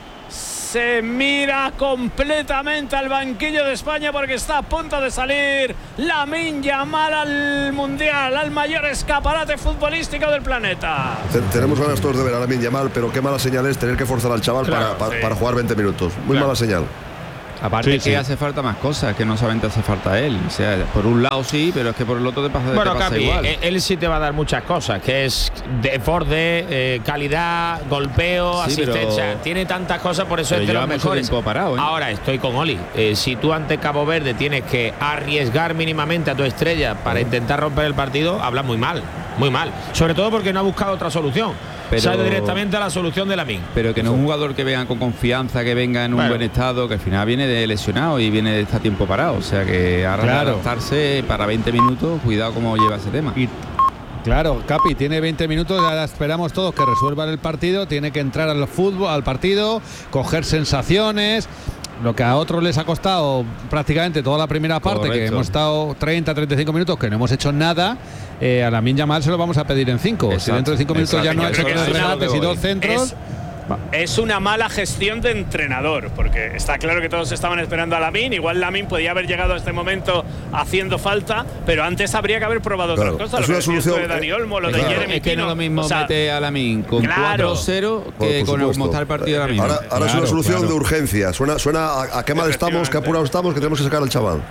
[SPEAKER 13] Se mira completamente al banquillo de España porque está a punto de salir Lamine Yamal al Mundial, al mayor escaparate futbolístico del planeta.
[SPEAKER 15] Tenemos ganas todos de ver a Lamine Yamal, pero qué mala señal es tener que forzar al chaval para jugar 20 minutos. Muy mala señal.
[SPEAKER 14] Aparte que hace falta más cosas, que no solamente hace falta él. O sea, por un lado sí, pero es que por el otro te pasa
[SPEAKER 17] Capi,
[SPEAKER 14] igual.
[SPEAKER 17] Él sí te va a dar muchas cosas, que es desborde, calidad, golpeo, asistencia. Tiene tantas cosas, por eso es de los mejores.
[SPEAKER 14] Parado, ¿eh?
[SPEAKER 17] Ahora estoy con Oli. Si tú ante Cabo Verde tienes que arriesgar mínimamente a tu estrella para intentar romper el partido, hablas muy mal. Muy mal. Sobre todo porque no ha buscado otra solución. Sale directamente a la solución de Lamine.
[SPEAKER 14] Pero que no es un jugador que venga con confianza, que venga en un buen estado, que al final viene de lesionado y viene de estar tiempo parado. O sea que ahora adaptarse para 20 minutos, cuidado cómo lleva ese tema.
[SPEAKER 12] Claro, Capi tiene 20 minutos, ahora esperamos todos que resuelvan el partido, tiene que entrar al partido, coger sensaciones. Lo que a otros les ha costado prácticamente toda la primera parte. Correcto. Que hemos estado 30-35 minutos, que no hemos hecho nada. A Lamine Yamal se lo vamos a pedir en 5. Si dentro de 5 minutos ya no ha hecho 3 regates y 2 centros.
[SPEAKER 13] Es una mala gestión de entrenador, porque está claro que todos estaban esperando a Lamine. Igual Lamine podía haber llegado a este momento haciendo falta, pero antes habría que haber probado otras cosas. Lo que decía de Dani Olmo, lo de Jeremy.
[SPEAKER 14] Es que no es lo mismo mete a Lamine con 4-0 que con cómo está el partido de Lamine.
[SPEAKER 15] Ahora es una solución de urgencia. Suena a qué mal estamos, qué apurados estamos, que tenemos que sacar al chaval.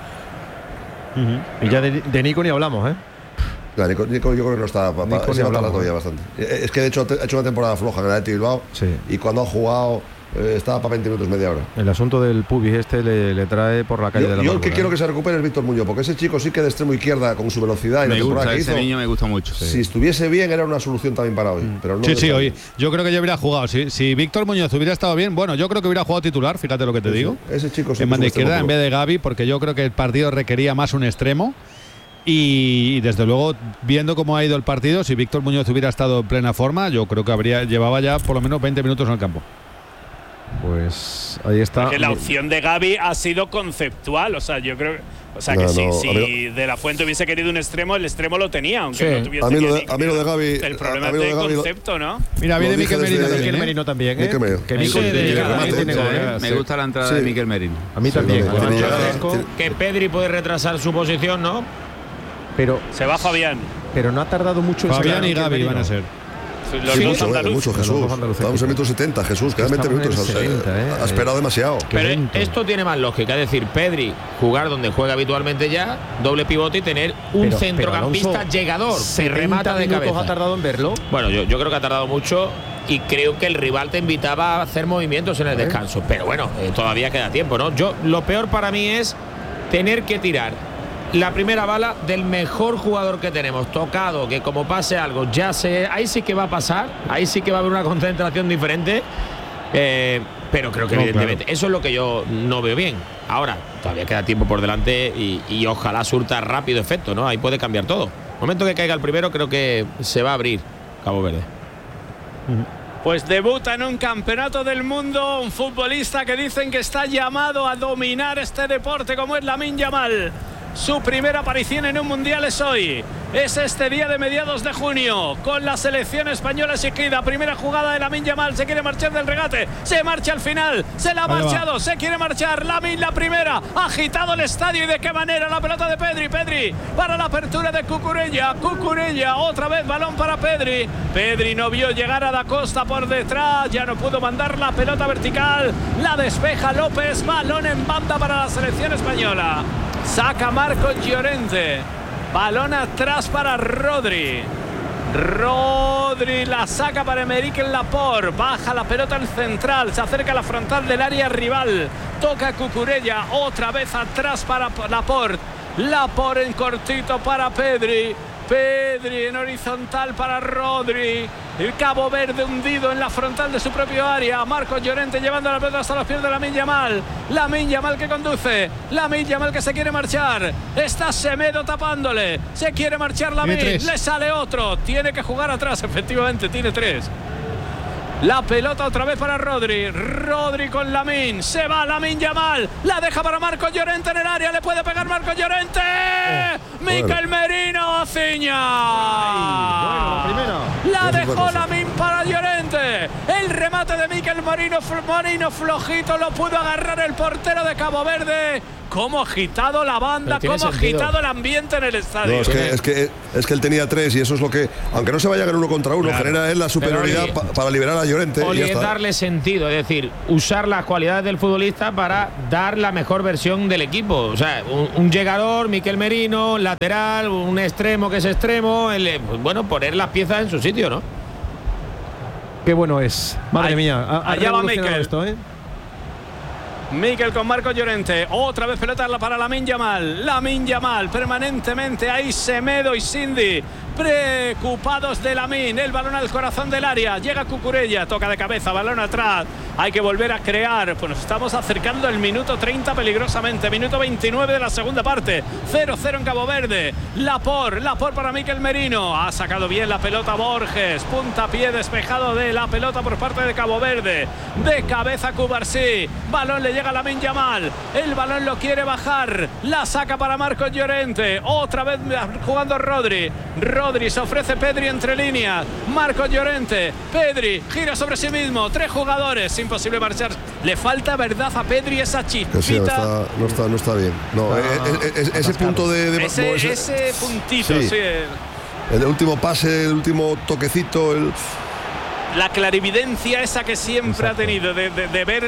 [SPEAKER 10] Y ya de Nico ni hablamos, ¿eh?
[SPEAKER 15] Nico yo creo que no está todavía bastante. Es que de hecho ha hecho una temporada floja en el Athletic Bilbao y cuando ha jugado estaba para 20 minutos, media hora.
[SPEAKER 10] El asunto del pubis le trae por la calle de la
[SPEAKER 15] Yo el que quiero que se recupere es Víctor Muñoz, porque ese chico sí que de extremo izquierda con su velocidad y la temporada que hizo.
[SPEAKER 14] Ese niño me gusta mucho.
[SPEAKER 15] Si estuviese bien era una solución también para hoy. Pero no
[SPEAKER 12] hoy yo creo que yo hubiera jugado. Si Víctor Muñoz hubiera estado bien, bueno, yo creo que hubiera jugado titular, fíjate lo que te digo.
[SPEAKER 15] Ese chico sí
[SPEAKER 12] en banda izquierda en vez de Gavi, porque yo creo que el partido requería más un extremo. Y desde luego, viendo cómo ha ido el partido, si Víctor Muñoz hubiera estado en plena forma, yo creo que llevaba ya por lo menos 20 minutos en el campo.
[SPEAKER 10] Pues ahí está.
[SPEAKER 13] Porque la opción de Gavi ha sido conceptual, o sea, yo creo que si De la Fuente hubiese querido un extremo, el extremo lo tenía, aunque no tuviese
[SPEAKER 15] a mí lo de Gavi.
[SPEAKER 13] El problema es de concepto, ¿no?
[SPEAKER 12] Mira, viene Mikel
[SPEAKER 10] Merino también.
[SPEAKER 14] Me gusta la entrada de Mikel Merino.
[SPEAKER 10] A mí también.
[SPEAKER 17] Que Pedri puede retrasar su posición, ¿no?
[SPEAKER 10] Pero
[SPEAKER 13] se va Fabián.
[SPEAKER 10] Pero no ha tardado mucho.
[SPEAKER 12] Fabián y Gavi van a ser.
[SPEAKER 15] mucho, Jesús. Estamos en minuto 70, Jesús, quedan 20 minutos. Ha esperado demasiado.
[SPEAKER 17] Pero esto tiene más lógica, es decir, Pedri jugar donde juega habitualmente ya, doble pivote y tener un centrocampista llegador, se remata de cabeza.
[SPEAKER 10] ¿Ha tardado en verlo?
[SPEAKER 17] Bueno, yo creo que ha tardado mucho y creo que el rival te invitaba a hacer movimientos en el descanso. Pero bueno, todavía queda tiempo, ¿no? Lo peor para mí es tener que tirar la primera bala del mejor jugador que tenemos, Tocado, que como pase algo, ahí sí que va a pasar, ahí sí que va a haber una concentración diferente, pero creo que evidentemente eso es lo que yo no veo bien. Ahora, todavía queda tiempo por delante y ojalá surta rápido efecto, ¿no? Ahí puede cambiar todo. Momento que caiga el primero, creo que se va a abrir Cabo Verde.
[SPEAKER 13] Pues debuta en un campeonato del mundo un futbolista que dicen que está llamado a dominar este deporte como es Lamine Yamal. Su primera aparición en un mundial es hoy. Es este día de mediados de junio con la selección española exigida. Primera jugada de Lamine Yamal. Se quiere marchar del regate. Se marcha al final. Se la ha marchado. Se quiere marchar. Lamine la primera. Agitado el estadio. ¿Y de qué manera? La pelota de Pedri. Pedri para la apertura de Cucurella. Cucurella. Otra vez balón para Pedri. Pedri no vio llegar a Da Costa por detrás. Ya no pudo mandar la pelota vertical. La despeja López. Balón en banda para la selección española. Saca Marcos Llorente. Balón atrás para Rodri. Rodri la saca para Aymeric Laporte. Baja la pelota al central. Se acerca a la frontal del área rival. Toca Cucurella. Otra vez atrás para Laporte. Laporte en cortito para Pedri. Pedri en horizontal para Rodri. El Cabo Verde hundido en la frontal de su propio área. Marcos Llorente llevando la pelota hasta los pies de Lamine Yamal. Lamine Yamal que conduce. Lamine Yamal que se quiere marchar. Está Semedo tapándole. Se quiere marchar Lamine. Le sale otro. Tiene que jugar atrás. Efectivamente, tiene 3. La pelota otra vez para Rodri. Rodri con Lamine. Se va Lamine Yamal. La deja para Marcos Llorente en el área. Le puede pegar Marcos Llorente. Mikel Merino ciña. La dejó Lamine para Llorente. El remate de Mikel Merino flojito. Lo pudo agarrar el portero de Cabo Verde. Cómo agitado la banda, cómo agitado el ambiente en el estadio.
[SPEAKER 15] No, es que él tenía 3 y eso es lo que, aunque no se vaya a ganar 1 contra 1, genera él la superioridad para liberar a Llorente.
[SPEAKER 17] Y es darle sentido, es decir, usar las cualidades del futbolista para dar la mejor versión del equipo. O sea, un llegador, Mikel Merino, lateral, un extremo que es extremo, bueno, poner las piezas en su sitio, ¿no?
[SPEAKER 10] Qué bueno es. Madre mía,
[SPEAKER 13] allá va Mikel.
[SPEAKER 10] Esto,
[SPEAKER 13] Mikel con Marcos Llorente. Otra vez pelota para Lamine Yamal. Lamine Yamal permanentemente ahí. Semedo y Cindy preocupados de Lamine. El balón al corazón del área. Llega Cucurella. Toca de cabeza. Balón atrás. Hay que volver a crear. Pues nos estamos acercando al minuto 30 peligrosamente. Minuto 29 de la segunda parte. 0-0 en Cabo Verde. Laporte para Mikel Merino. Ha sacado bien la pelota Borges. Puntapié despejado de la pelota por parte de Cabo Verde. De cabeza Cubarsí. Balón le llega a Lamine Yamal. El balón lo quiere bajar. La saca para Marcos Llorente. Otra vez jugando Rodri. Rodri se ofrece Pedri entre líneas. Marcos Llorente. Pedri gira sobre sí mismo. 3 jugadores. Imposible marchar. Le falta verdad a Pedri esa chispita.
[SPEAKER 15] Sí, no está bien. No, ese punto de
[SPEAKER 13] ese puntito, sí.
[SPEAKER 15] El último pase, el último toquecito,
[SPEAKER 13] la clarividencia esa que siempre ha tenido de ver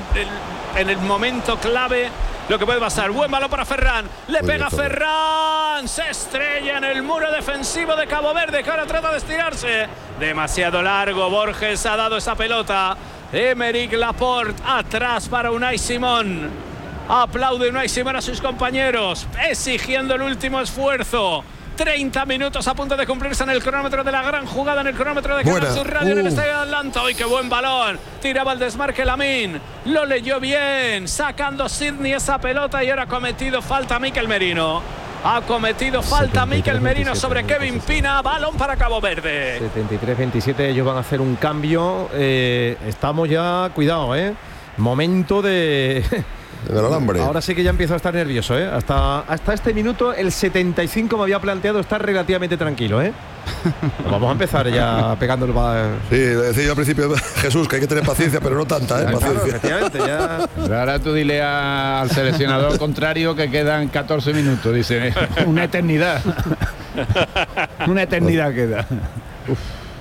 [SPEAKER 13] en el momento clave lo que puede pasar. Buen balón para Ferran. Le pega Ferran. Se estrella en el muro defensivo de Cabo Verde, que ahora trata de estirarse. Demasiado largo. Borges ha dado esa pelota. Aymeric Laporte atrás para Unai Simón. Aplaude Unai Simón a sus compañeros, exigiendo el último esfuerzo. 30 minutos a punto de cumplirse en el cronómetro de la gran jugada, en el cronómetro de Canal Sur Radio en el Estadio de Atlanta. ¡Ay, qué buen balón! Tiraba el desmarque Lamine. Lo leyó bien, sacando Sidney esa pelota y ahora ha cometido falta Mikel Merino. Ha cometido falta Mikel Merino sobre Kevin Pina. Balón para Cabo Verde.
[SPEAKER 10] 73-27, ellos van a hacer un cambio. Estamos ya, cuidado, momento de... Ahora sí que ya empiezo a estar nervioso, Hasta este minuto, el 75 me había planteado estar relativamente tranquilo, Vamos a empezar ya pegándolo para...
[SPEAKER 15] Sí, decía yo al principio, Jesús, que hay que tener paciencia, pero no tanta, paciencia.
[SPEAKER 10] Claro, efectivamente, ya...
[SPEAKER 18] Ahora tú dile al seleccionador contrario que quedan 14 minutos, dice, una eternidad. Una eternidad queda.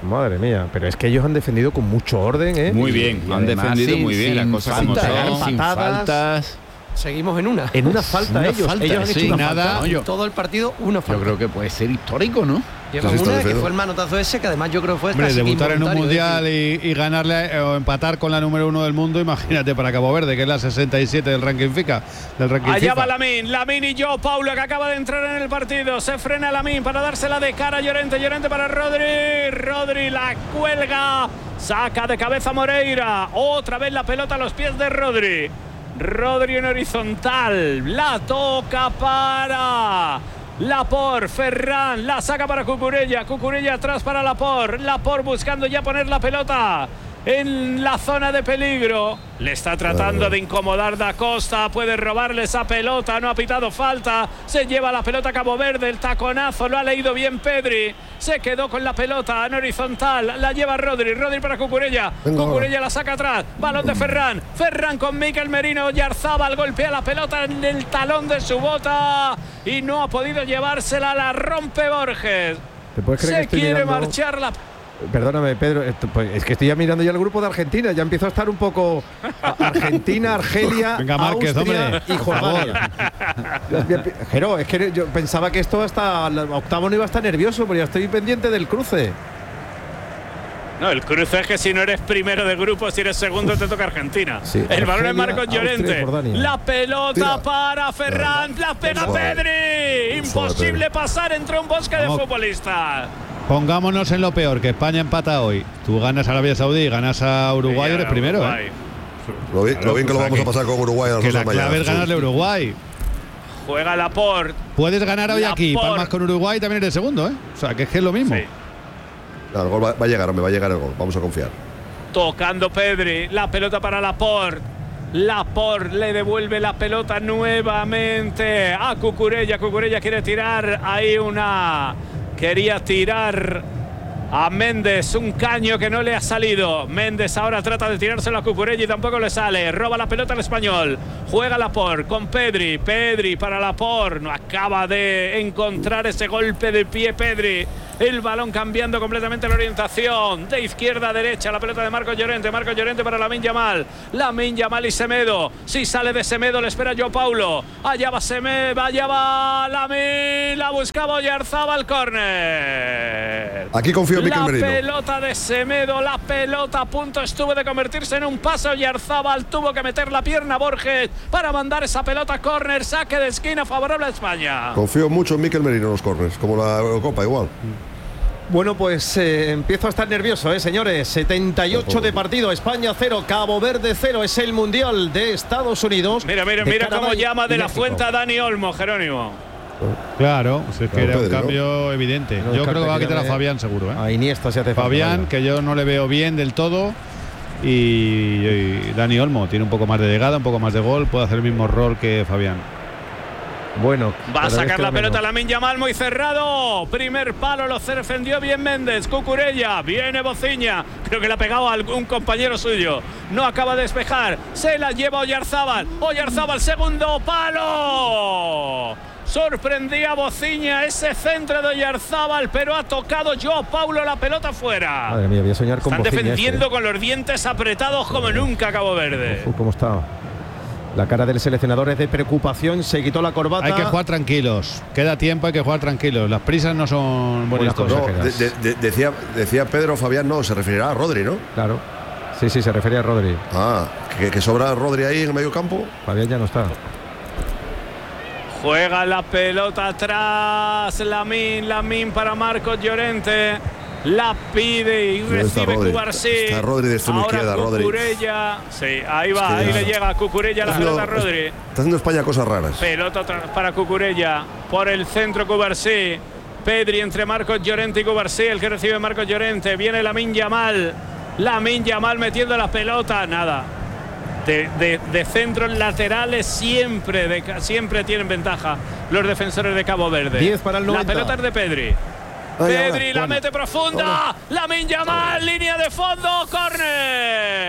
[SPEAKER 10] Madre mía, pero es que ellos han defendido con mucho orden, ¿eh?
[SPEAKER 14] Muy bien, han defendido muy bien, las cosas como son,
[SPEAKER 10] sin faltas.
[SPEAKER 16] Seguimos en una.
[SPEAKER 10] En una falta ellos han hecho una falta.
[SPEAKER 16] Todo el partido, una falta.
[SPEAKER 18] Yo creo que puede ser histórico, ¿no?
[SPEAKER 16] Llevan una que fue el manotazo ese, que además yo creo fue
[SPEAKER 12] casi debutar en un mundial y ganarle o empatar con la número 1 del mundo, imagínate para Cabo Verde, que es la 67 del ranking FIFA.
[SPEAKER 13] Allá va Lamín y yo, Paulo, que acaba de entrar en el partido. Se frena Lamín para dársela de cara a Llorente. Llorente para Rodri la cuelga. Saca de cabeza Moreira. Otra vez la pelota a los pies de Rodri en horizontal. La toca para Laporte, Ferran, la saca para Cucurella atrás para Laporte buscando ya poner la pelota en la zona de peligro. Le está tratando de incomodar Da Costa, puede robarle esa pelota, no ha pitado falta, se lleva la pelota a Cabo Verde, el taconazo lo ha leído bien Pedri, se quedó con la pelota en horizontal, la lleva Rodri para Cucurella la saca atrás, balón de Ferran con Mikel Merino, Oyarzábal golpea la pelota en el talón de su bota y no ha podido llevársela, la rompe Borges. Se quiere marchar la...
[SPEAKER 10] Perdóname, Pedro, es que estoy ya mirando ya el grupo de Argentina, ya empiezo a estar un poco Argentina, Argelia,
[SPEAKER 12] venga, Márquez,
[SPEAKER 10] Austria y Jordania. Jero, es que yo pensaba que esto hasta el octavo no iba a estar nervioso, pero ya estoy pendiente del cruce.
[SPEAKER 13] No, el cruce es que si no eres primero de grupo, si eres segundo te toca Argentina. Sí, el balón es Marcos Llorente. La pelota para Ferran, la pega Pedri. Imposible pasar entre un bosque de futbolistas.
[SPEAKER 12] Pongámonos en lo peor, que España empata hoy. Tú ganas a Arabia Saudí y ganas a Uruguay, eres primero, ¿eh?
[SPEAKER 15] Lo bien que lo vamos a pasar con Uruguay a las 2 de la mañana.
[SPEAKER 12] La clave es ganarle a Uruguay.
[SPEAKER 13] Juega Laporte.
[SPEAKER 12] Puedes ganar hoy aquí, palmas con Uruguay, también eres segundo, ¿eh? O sea, que es lo mismo. Sí.
[SPEAKER 15] Claro, el gol va a llegar, hombre, va a llegar el gol. Vamos a confiar.
[SPEAKER 13] Tocando Pedri, la pelota para Laporte. Laporte le devuelve la pelota nuevamente a Cucurella. Cucurella quiere tirar ahí quería tirar a Méndez, un caño que no le ha salido. Méndez ahora trata de tirárselo a Cucurella y tampoco le sale. Roba la pelota al español. Juega Laporte con Pedri. Pedri para Laporte. No acaba de encontrar ese golpe de pie Pedri. El balón cambiando completamente la orientación. De izquierda a derecha. La pelota de Marcos Llorente. Marcos Llorente para Lamine Yamal. Lamine Yamal y Semedo. Si sale de Semedo le espera João Paulo. Allá va Semedo. Allá va Lamine. La buscaba Oyarzábal, córner.
[SPEAKER 15] Aquí confío en Mikel Merino.
[SPEAKER 13] La pelota de Semedo. La pelota a punto estuvo de convertirse en un pase. Oyarzábal tuvo que meter la pierna Borges para mandar esa pelota a córner. Saque de esquina favorable a España.
[SPEAKER 15] Confío mucho en Mikel Merino en los córners, como la Eurocopa igual.
[SPEAKER 10] Bueno, pues empiezo a estar nervioso, señores. 78 de partido, España 0, Cabo Verde 0. Es el Mundial de Estados Unidos.
[SPEAKER 13] Mira cómo llama de la Fuente a Dani Olmo, Jerónimo.
[SPEAKER 12] Claro, es que era un cambio evidente. Yo creo que va a quitar a Fabián seguro.
[SPEAKER 10] A Iniesta se hace
[SPEAKER 12] Fabián, que yo no le veo bien del todo. Y Dani Olmo tiene un poco más de llegada, un poco más de gol. Puede hacer el mismo rol que Fabián.
[SPEAKER 10] Bueno,
[SPEAKER 13] va a sacar la pelota Lamine Yamal muy cerrado. Primer palo, lo defendió bien Méndez. Cucurella, viene Bociña. Creo que le ha pegado a algún compañero suyo. No acaba de despejar. Se la lleva Oyarzábal. Oyarzábal, segundo palo. Sorprendía a Bociña ese centro de Oyarzábal, pero ha tocado João Paulo la pelota fuera.
[SPEAKER 10] Madre mía, voy a soñar con
[SPEAKER 13] Están
[SPEAKER 10] Bociña
[SPEAKER 13] defendiendo con los dientes apretados como nunca Cabo Verde.
[SPEAKER 10] ¿Cómo está? La cara del seleccionador es de preocupación, se quitó la corbata.
[SPEAKER 12] Hay que jugar tranquilos, queda tiempo, hay que jugar tranquilos. Las prisas no son buenas consejeras.
[SPEAKER 15] Decía Pedro Fabián, no, se referirá a Rodri, ¿no?
[SPEAKER 10] Claro. Sí, se refería a Rodri.
[SPEAKER 15] Ah, que sobra Rodri ahí en el medio campo.
[SPEAKER 10] Fabián ya no está.
[SPEAKER 13] Juega la pelota atrás, Lamine para Marcos Llorente. La pide y recibe Cubarsí.
[SPEAKER 15] Está Rodri de extrema izquierda, Rodri.
[SPEAKER 13] Cucurella. Sí, ahí va, ahí le llega a Cucurella la pelota a Rodri.
[SPEAKER 15] Está haciendo España cosas raras.
[SPEAKER 13] Pelota para Cucurella. Por el centro Cubarsí. Pedri entre Marcos Llorente y Cubarsí. El que recibe Marcos Llorente. Viene Lamine Yamal. Lamine Yamal metiendo la pelota. Nada. De centros laterales siempre tienen ventaja los defensores de Cabo Verde.
[SPEAKER 10] 10 para el 90.
[SPEAKER 13] La pelota es de Pedri. Pedri la mete profunda. Lamine Yamal, línea de fondo, córner.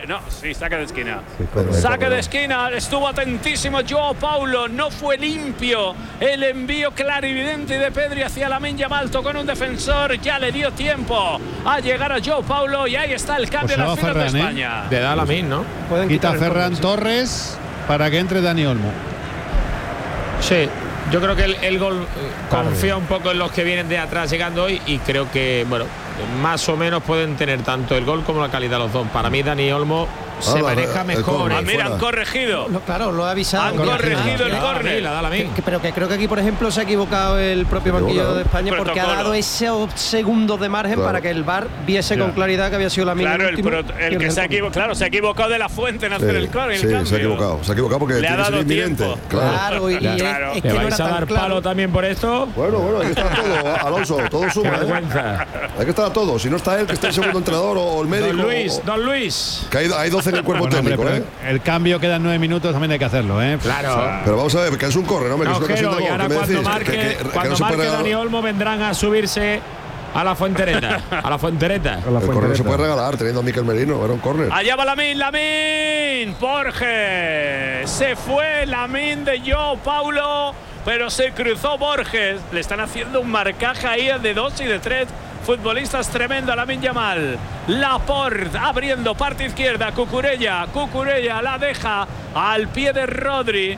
[SPEAKER 13] No, sí, saque de esquina.
[SPEAKER 15] Sí,
[SPEAKER 13] saque de esquina. Estuvo atentísimo Joao Paulo. No fue limpio el envío clarividente de Pedri hacia Lamine Yamal. Tocó en un defensor. Ya le dio tiempo a llegar a Joao Paulo. Y ahí está el cambio de la final de España.
[SPEAKER 17] De da Lamine, ¿no?
[SPEAKER 12] Quita Ferran Torres para que entre Dani Olmo.
[SPEAKER 17] Sí. Yo creo que el gol confía un poco en los que vienen de atrás llegando hoy y creo que, bueno, más o menos pueden tener tanto el gol como la calidad los dos. Para mí Dani Olmo se maneja mejor.
[SPEAKER 13] Mira, han corregido.
[SPEAKER 16] Claro, lo ha avisado.
[SPEAKER 13] Han corregido el córner.
[SPEAKER 16] Pero que creo que aquí, por ejemplo, se ha equivocado el propio banquillo de España porque ha dado esos segundos de margen para que el VAR viese con claridad que había sido la misma.
[SPEAKER 13] Claro, el que se ha equivocado de la fuente en hacer el córner.
[SPEAKER 15] Sí, se ha equivocado porque
[SPEAKER 13] le ha dado
[SPEAKER 15] inminente.
[SPEAKER 16] Claro, y
[SPEAKER 17] ¿Le vais a dar palo también por esto?
[SPEAKER 15] Bueno, hay que estar todo, Alonso, todo suma. Hay que estar todo. Si no está él, que esté el segundo entrenador o el médico.
[SPEAKER 17] Don Luis.
[SPEAKER 15] Que hay 12 en el cuerpo técnico,
[SPEAKER 12] hombre, el cambio quedan 9 minutos, también hay que hacerlo,
[SPEAKER 17] Claro.
[SPEAKER 15] Pero vamos a ver, que es un córner, ¿no?
[SPEAKER 17] Y ahora cuando marque Dani Olmo vendrán a subirse a la Fuentereta.
[SPEAKER 15] El córner se puede regalar teniendo a Mikel Merino, era un córner.
[SPEAKER 13] Allá va Lamine, Borges. Se fue Lamine de Joao Paulo, pero se cruzó Borges. Le están haciendo un marcaje ahí de 2 y de 3 futbolistas tremendo a Lamine Yamal. Laporte abriendo parte izquierda. Cucurella la deja al pie de Rodri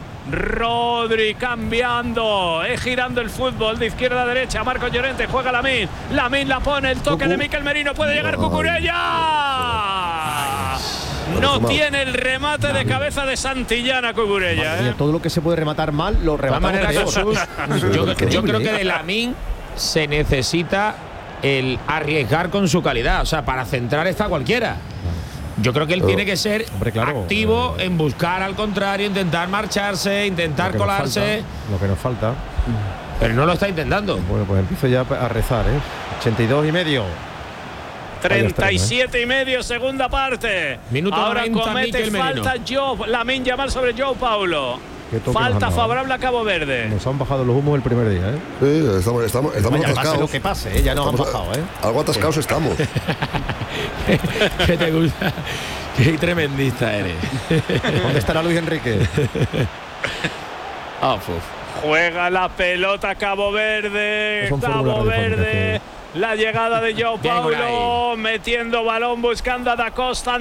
[SPEAKER 13] cambiando, girando el fútbol de izquierda a derecha. Marcos Llorente, juega Lamine la pone, el toque de Mikel Merino, puede llegar Cucurella. No tiene el remate de cabeza de Santillana Cucurella.
[SPEAKER 10] Todo lo que se puede rematar mal lo remata.
[SPEAKER 17] Yo creo que de Lamine se necesita el arriesgar con su calidad, o sea, para centrar está cualquiera. Yo creo que él tiene que ser activo en buscar al contrario, intentar marcharse, intentar colarse.
[SPEAKER 10] Lo que nos falta.
[SPEAKER 17] Pero no lo está intentando.
[SPEAKER 10] Bueno, pues empiezo ya a rezar, 82,5.
[SPEAKER 13] 37,5, segunda parte.
[SPEAKER 17] Minuto
[SPEAKER 13] ahora
[SPEAKER 17] 90,
[SPEAKER 13] comete falta Lamine Yamal sobre Joao Paulo. Falta favorable a Cabo Verde.
[SPEAKER 10] Nos han bajado los humos el primer día,
[SPEAKER 15] Sí, estamos atascados.
[SPEAKER 10] Pase lo que pase, ya nos han bajado,
[SPEAKER 15] Algo atascados estamos.
[SPEAKER 17] ¿Qué te gusta? Qué tremendista eres.
[SPEAKER 10] ¿Dónde estará Luis Enrique?
[SPEAKER 13] Juega la pelota Cabo Verde. La llegada de Joao Paulo, metiendo balón, buscando a Da Costa,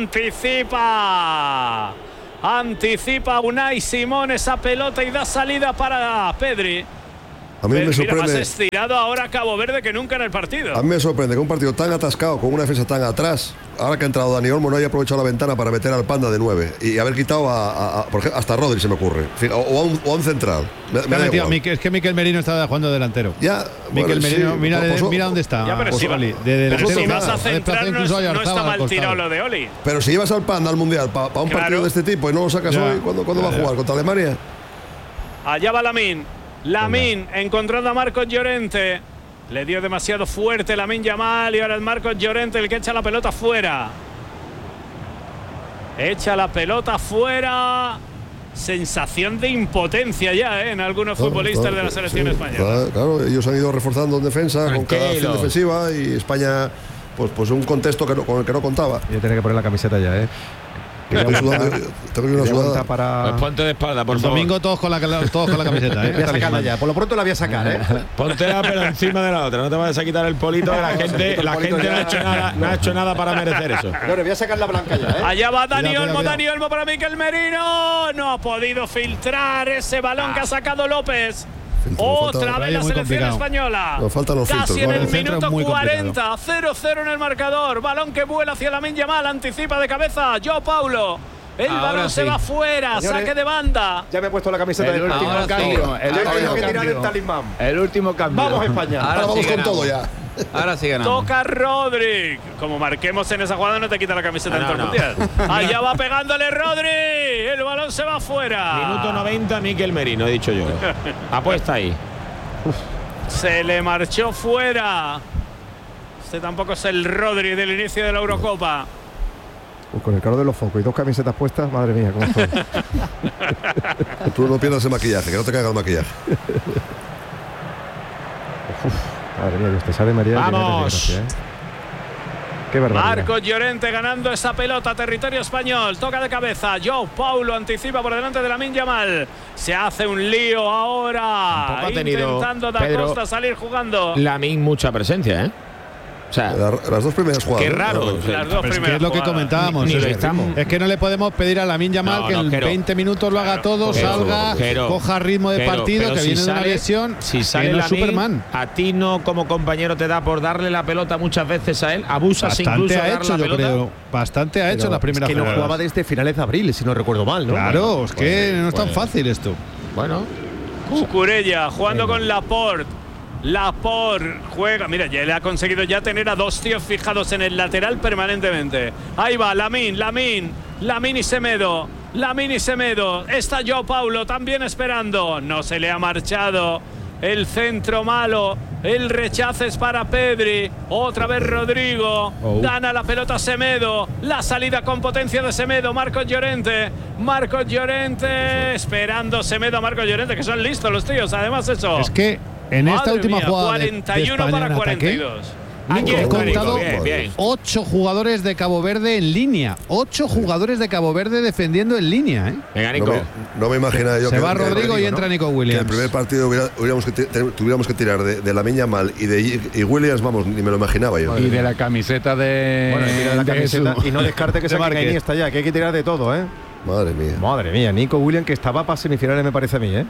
[SPEAKER 13] anticipa Unai Simón esa pelota y da salida para Pedri.
[SPEAKER 15] A mí me sorprende.
[SPEAKER 13] Más estirado ahora Cabo Verde que nunca en el partido.
[SPEAKER 15] A mí me sorprende que un partido tan atascado, con una defensa tan atrás, ahora que ha entrado Dani Olmo, no haya aprovechado la ventana para meter al Panda de 9 y haber quitado por ejemplo, hasta Rodri, se me ocurre, o a un central.
[SPEAKER 12] Es que Mikel Merino estaba jugando delantero.
[SPEAKER 15] Ya,
[SPEAKER 12] Mikel Merino, mira dónde está.
[SPEAKER 13] Ya, pero si vas a centrar, no está mal tirado lo de Oli.
[SPEAKER 15] Pero si llevas al Panda al Mundial para un partido de este tipo y no lo sacas hoy, ¿cuándo va a jugar? ¿Contra Alemania?
[SPEAKER 13] Allá va Lamine encontrando a Marcos Llorente. Le dio demasiado fuerte Lamine Yamal y ahora es Marcos Llorente el que echa la pelota fuera. Echa la pelota fuera. Sensación de impotencia ya en algunos futbolistas de la selección española.
[SPEAKER 15] Claro, ellos han ido reforzando en defensa con cada acción defensiva y España pues un contexto con el que no contaba.
[SPEAKER 10] Yo tenía que poner la camiseta ya,
[SPEAKER 15] Tengo una sudada
[SPEAKER 10] para...
[SPEAKER 17] Pues ponte de espalda, por favor.
[SPEAKER 12] Domingo todos con la camiseta,
[SPEAKER 10] Voy a sacarla ya. Por lo pronto la voy a sacar,
[SPEAKER 17] Póntela pero encima de la otra. No te vayas a quitar el polito de la gente. La gente no ha hecho nada para merecer eso.
[SPEAKER 10] No, le voy a sacar la blanca ya,
[SPEAKER 13] Allá va Dani Olmo para Mikel Merino. No ha podido filtrar ese balón que ha sacado López. Otra vez la selección española. Casi en el minuto 40. 0-0 en el marcador. Balón que vuela hacia Lamine Yamal. Anticipa de cabeza Joao Paulo. El balón se va fuera. Saque de banda.
[SPEAKER 10] Ya me he puesto la camiseta del último cambio.
[SPEAKER 14] El último cambio.
[SPEAKER 10] Vamos España.
[SPEAKER 15] Ahora vamos con todo ya.
[SPEAKER 14] Ahora sí ganamos.
[SPEAKER 13] Toca Rodri. Como marquemos en esa jugada no te quita la camiseta en todo el mundial. Allá va pegándole Rodri. El balón se va fuera.
[SPEAKER 17] Minuto 90 Mikel Merino, he dicho yo. Apuesta ahí.
[SPEAKER 13] Se le marchó fuera. Este tampoco es el Rodri del inicio de la Eurocopa.
[SPEAKER 10] Con el calor de los focos y 2 camisetas puestas, madre mía, cómo estoy.
[SPEAKER 15] Tú no pierdas el maquillaje, que no te caiga el maquillaje.
[SPEAKER 10] Madre mía, Dios te sabe, María.
[SPEAKER 17] Vamos.
[SPEAKER 10] Qué barbaridad.
[SPEAKER 13] Marcos Llorente ganando esa pelota, territorio español, toca de cabeza, Joao Paulo anticipa por delante de Lamine Yamal, se hace un lío ahora, intentando Da Costa salir jugando.
[SPEAKER 17] Lamine mucha presencia, ¿eh? O sea,
[SPEAKER 15] las dos primeras jugadas.
[SPEAKER 17] Qué raro.
[SPEAKER 12] Es que es lo que comentábamos. Es que no le podemos pedir a Lamine Yamal que en 20 minutos lo haga todo, salga, coja ritmo de partido, que viene de una lesión.
[SPEAKER 17] Si sale
[SPEAKER 12] no
[SPEAKER 17] Lamine,
[SPEAKER 12] Superman.
[SPEAKER 17] a ti no como compañero te da por darle la pelota muchas veces a él, abusas
[SPEAKER 12] Bastante
[SPEAKER 17] incluso de
[SPEAKER 12] ha
[SPEAKER 17] dar
[SPEAKER 12] hecho,
[SPEAKER 17] la
[SPEAKER 12] yo
[SPEAKER 17] pelota.
[SPEAKER 12] creo. Bastante ha hecho en las primeras
[SPEAKER 10] que no
[SPEAKER 12] jornadas.
[SPEAKER 10] jugaba desde finales de abril, si no recuerdo mal, ¿no?
[SPEAKER 12] Claro, es que no es tan fácil esto.
[SPEAKER 17] Bueno.
[SPEAKER 13] Cucurella jugando con Laporte. Laporte juega, mira, ya le ha conseguido ya tener a dos tíos fijados en el lateral permanentemente. Ahí va, Lamine y Semedo. Está Joao Paulo también esperando. No se le ha marchado el centro malo. El rechazo es para Pedri. Otra vez Rodrigo. Gana la pelota Semedo. La salida con potencia de Semedo. Marcos Llorente. Esperando Semedo a Marcos Llorente, que son listos los tíos. Además eso.
[SPEAKER 12] Es que en esta última jugada
[SPEAKER 13] 41
[SPEAKER 12] de
[SPEAKER 13] para
[SPEAKER 12] España
[SPEAKER 13] 42.
[SPEAKER 12] Aquí he contado
[SPEAKER 17] bien.
[SPEAKER 12] 8 jugadores de Cabo Verde en línea. 8 jugadores de Cabo Verde defendiendo en línea, ¿eh?
[SPEAKER 17] Venga, Nico.
[SPEAKER 15] No me imaginaba yo
[SPEAKER 12] Se va Rodrigo y entra Nico Williams.
[SPEAKER 15] Que el primer partido tuviéramos que tirar de Lamine Yamal y Williams, vamos, ni me lo imaginaba yo.
[SPEAKER 18] Y de la camiseta de.
[SPEAKER 10] Bueno, mira la camiseta. Y no descarte que se marque Iniesta ya, que hay que tirar de todo, ¿eh?
[SPEAKER 15] Madre mía.
[SPEAKER 10] Nico Williams, que estaba para semifinales, me parece a mí, ¿eh?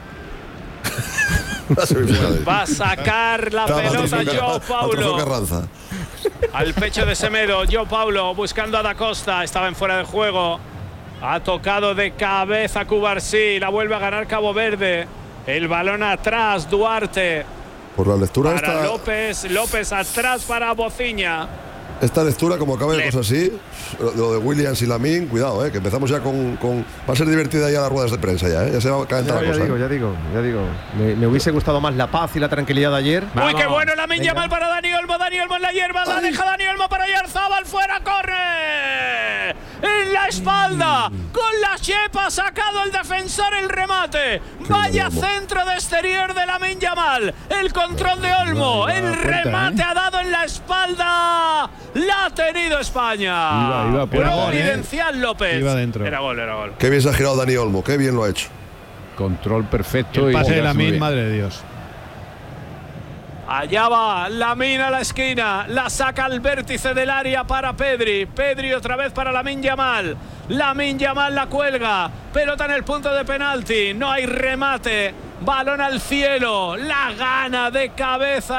[SPEAKER 13] Va a sacar la pelota Joao Paulo al pecho de Semedo. Joao Paulo buscando a Da Costa, estaba en fuera de juego, ha tocado de cabeza Cubarsí, la vuelve a ganar Cabo Verde. El balón atrás, Duarte
[SPEAKER 15] por la lectura
[SPEAKER 13] para López atrás para Bociña.
[SPEAKER 15] Esta lectura, como acaba de cosas así, lo de Williams y Lamine, cuidado, que empezamos ya con va a ser divertida ya las ruedas de prensa ya se va a calentar la cosa.
[SPEAKER 10] Ya digo. Me hubiese gustado más la paz y la tranquilidad de ayer.
[SPEAKER 13] Uy, qué bueno, Lamine Yamal para Dani Olmo en la hierba, la deja Dani Olmo para Oyarzabal, fuera, corre. En la espalda, con la chepa ha sacado el defensor el remate. Vaya centro de exterior de Lamine Yamal. El control de Olmo, el remate ha dado en la espalda. La ha tenido España.
[SPEAKER 12] Iba
[SPEAKER 13] Providencial López.
[SPEAKER 12] Iba dentro.
[SPEAKER 13] Era gol.
[SPEAKER 15] Qué bien se ha girado Dani Olmo, qué bien lo ha hecho.
[SPEAKER 18] Control perfecto.
[SPEAKER 12] El pase de Lamine, madre de Dios.
[SPEAKER 13] Allá va Lamine a la esquina, la saca al vértice del área para Pedri otra vez para Lamine Yamal la cuelga, pelota en el punto de penalti, no hay remate, balón al cielo, la gana de cabeza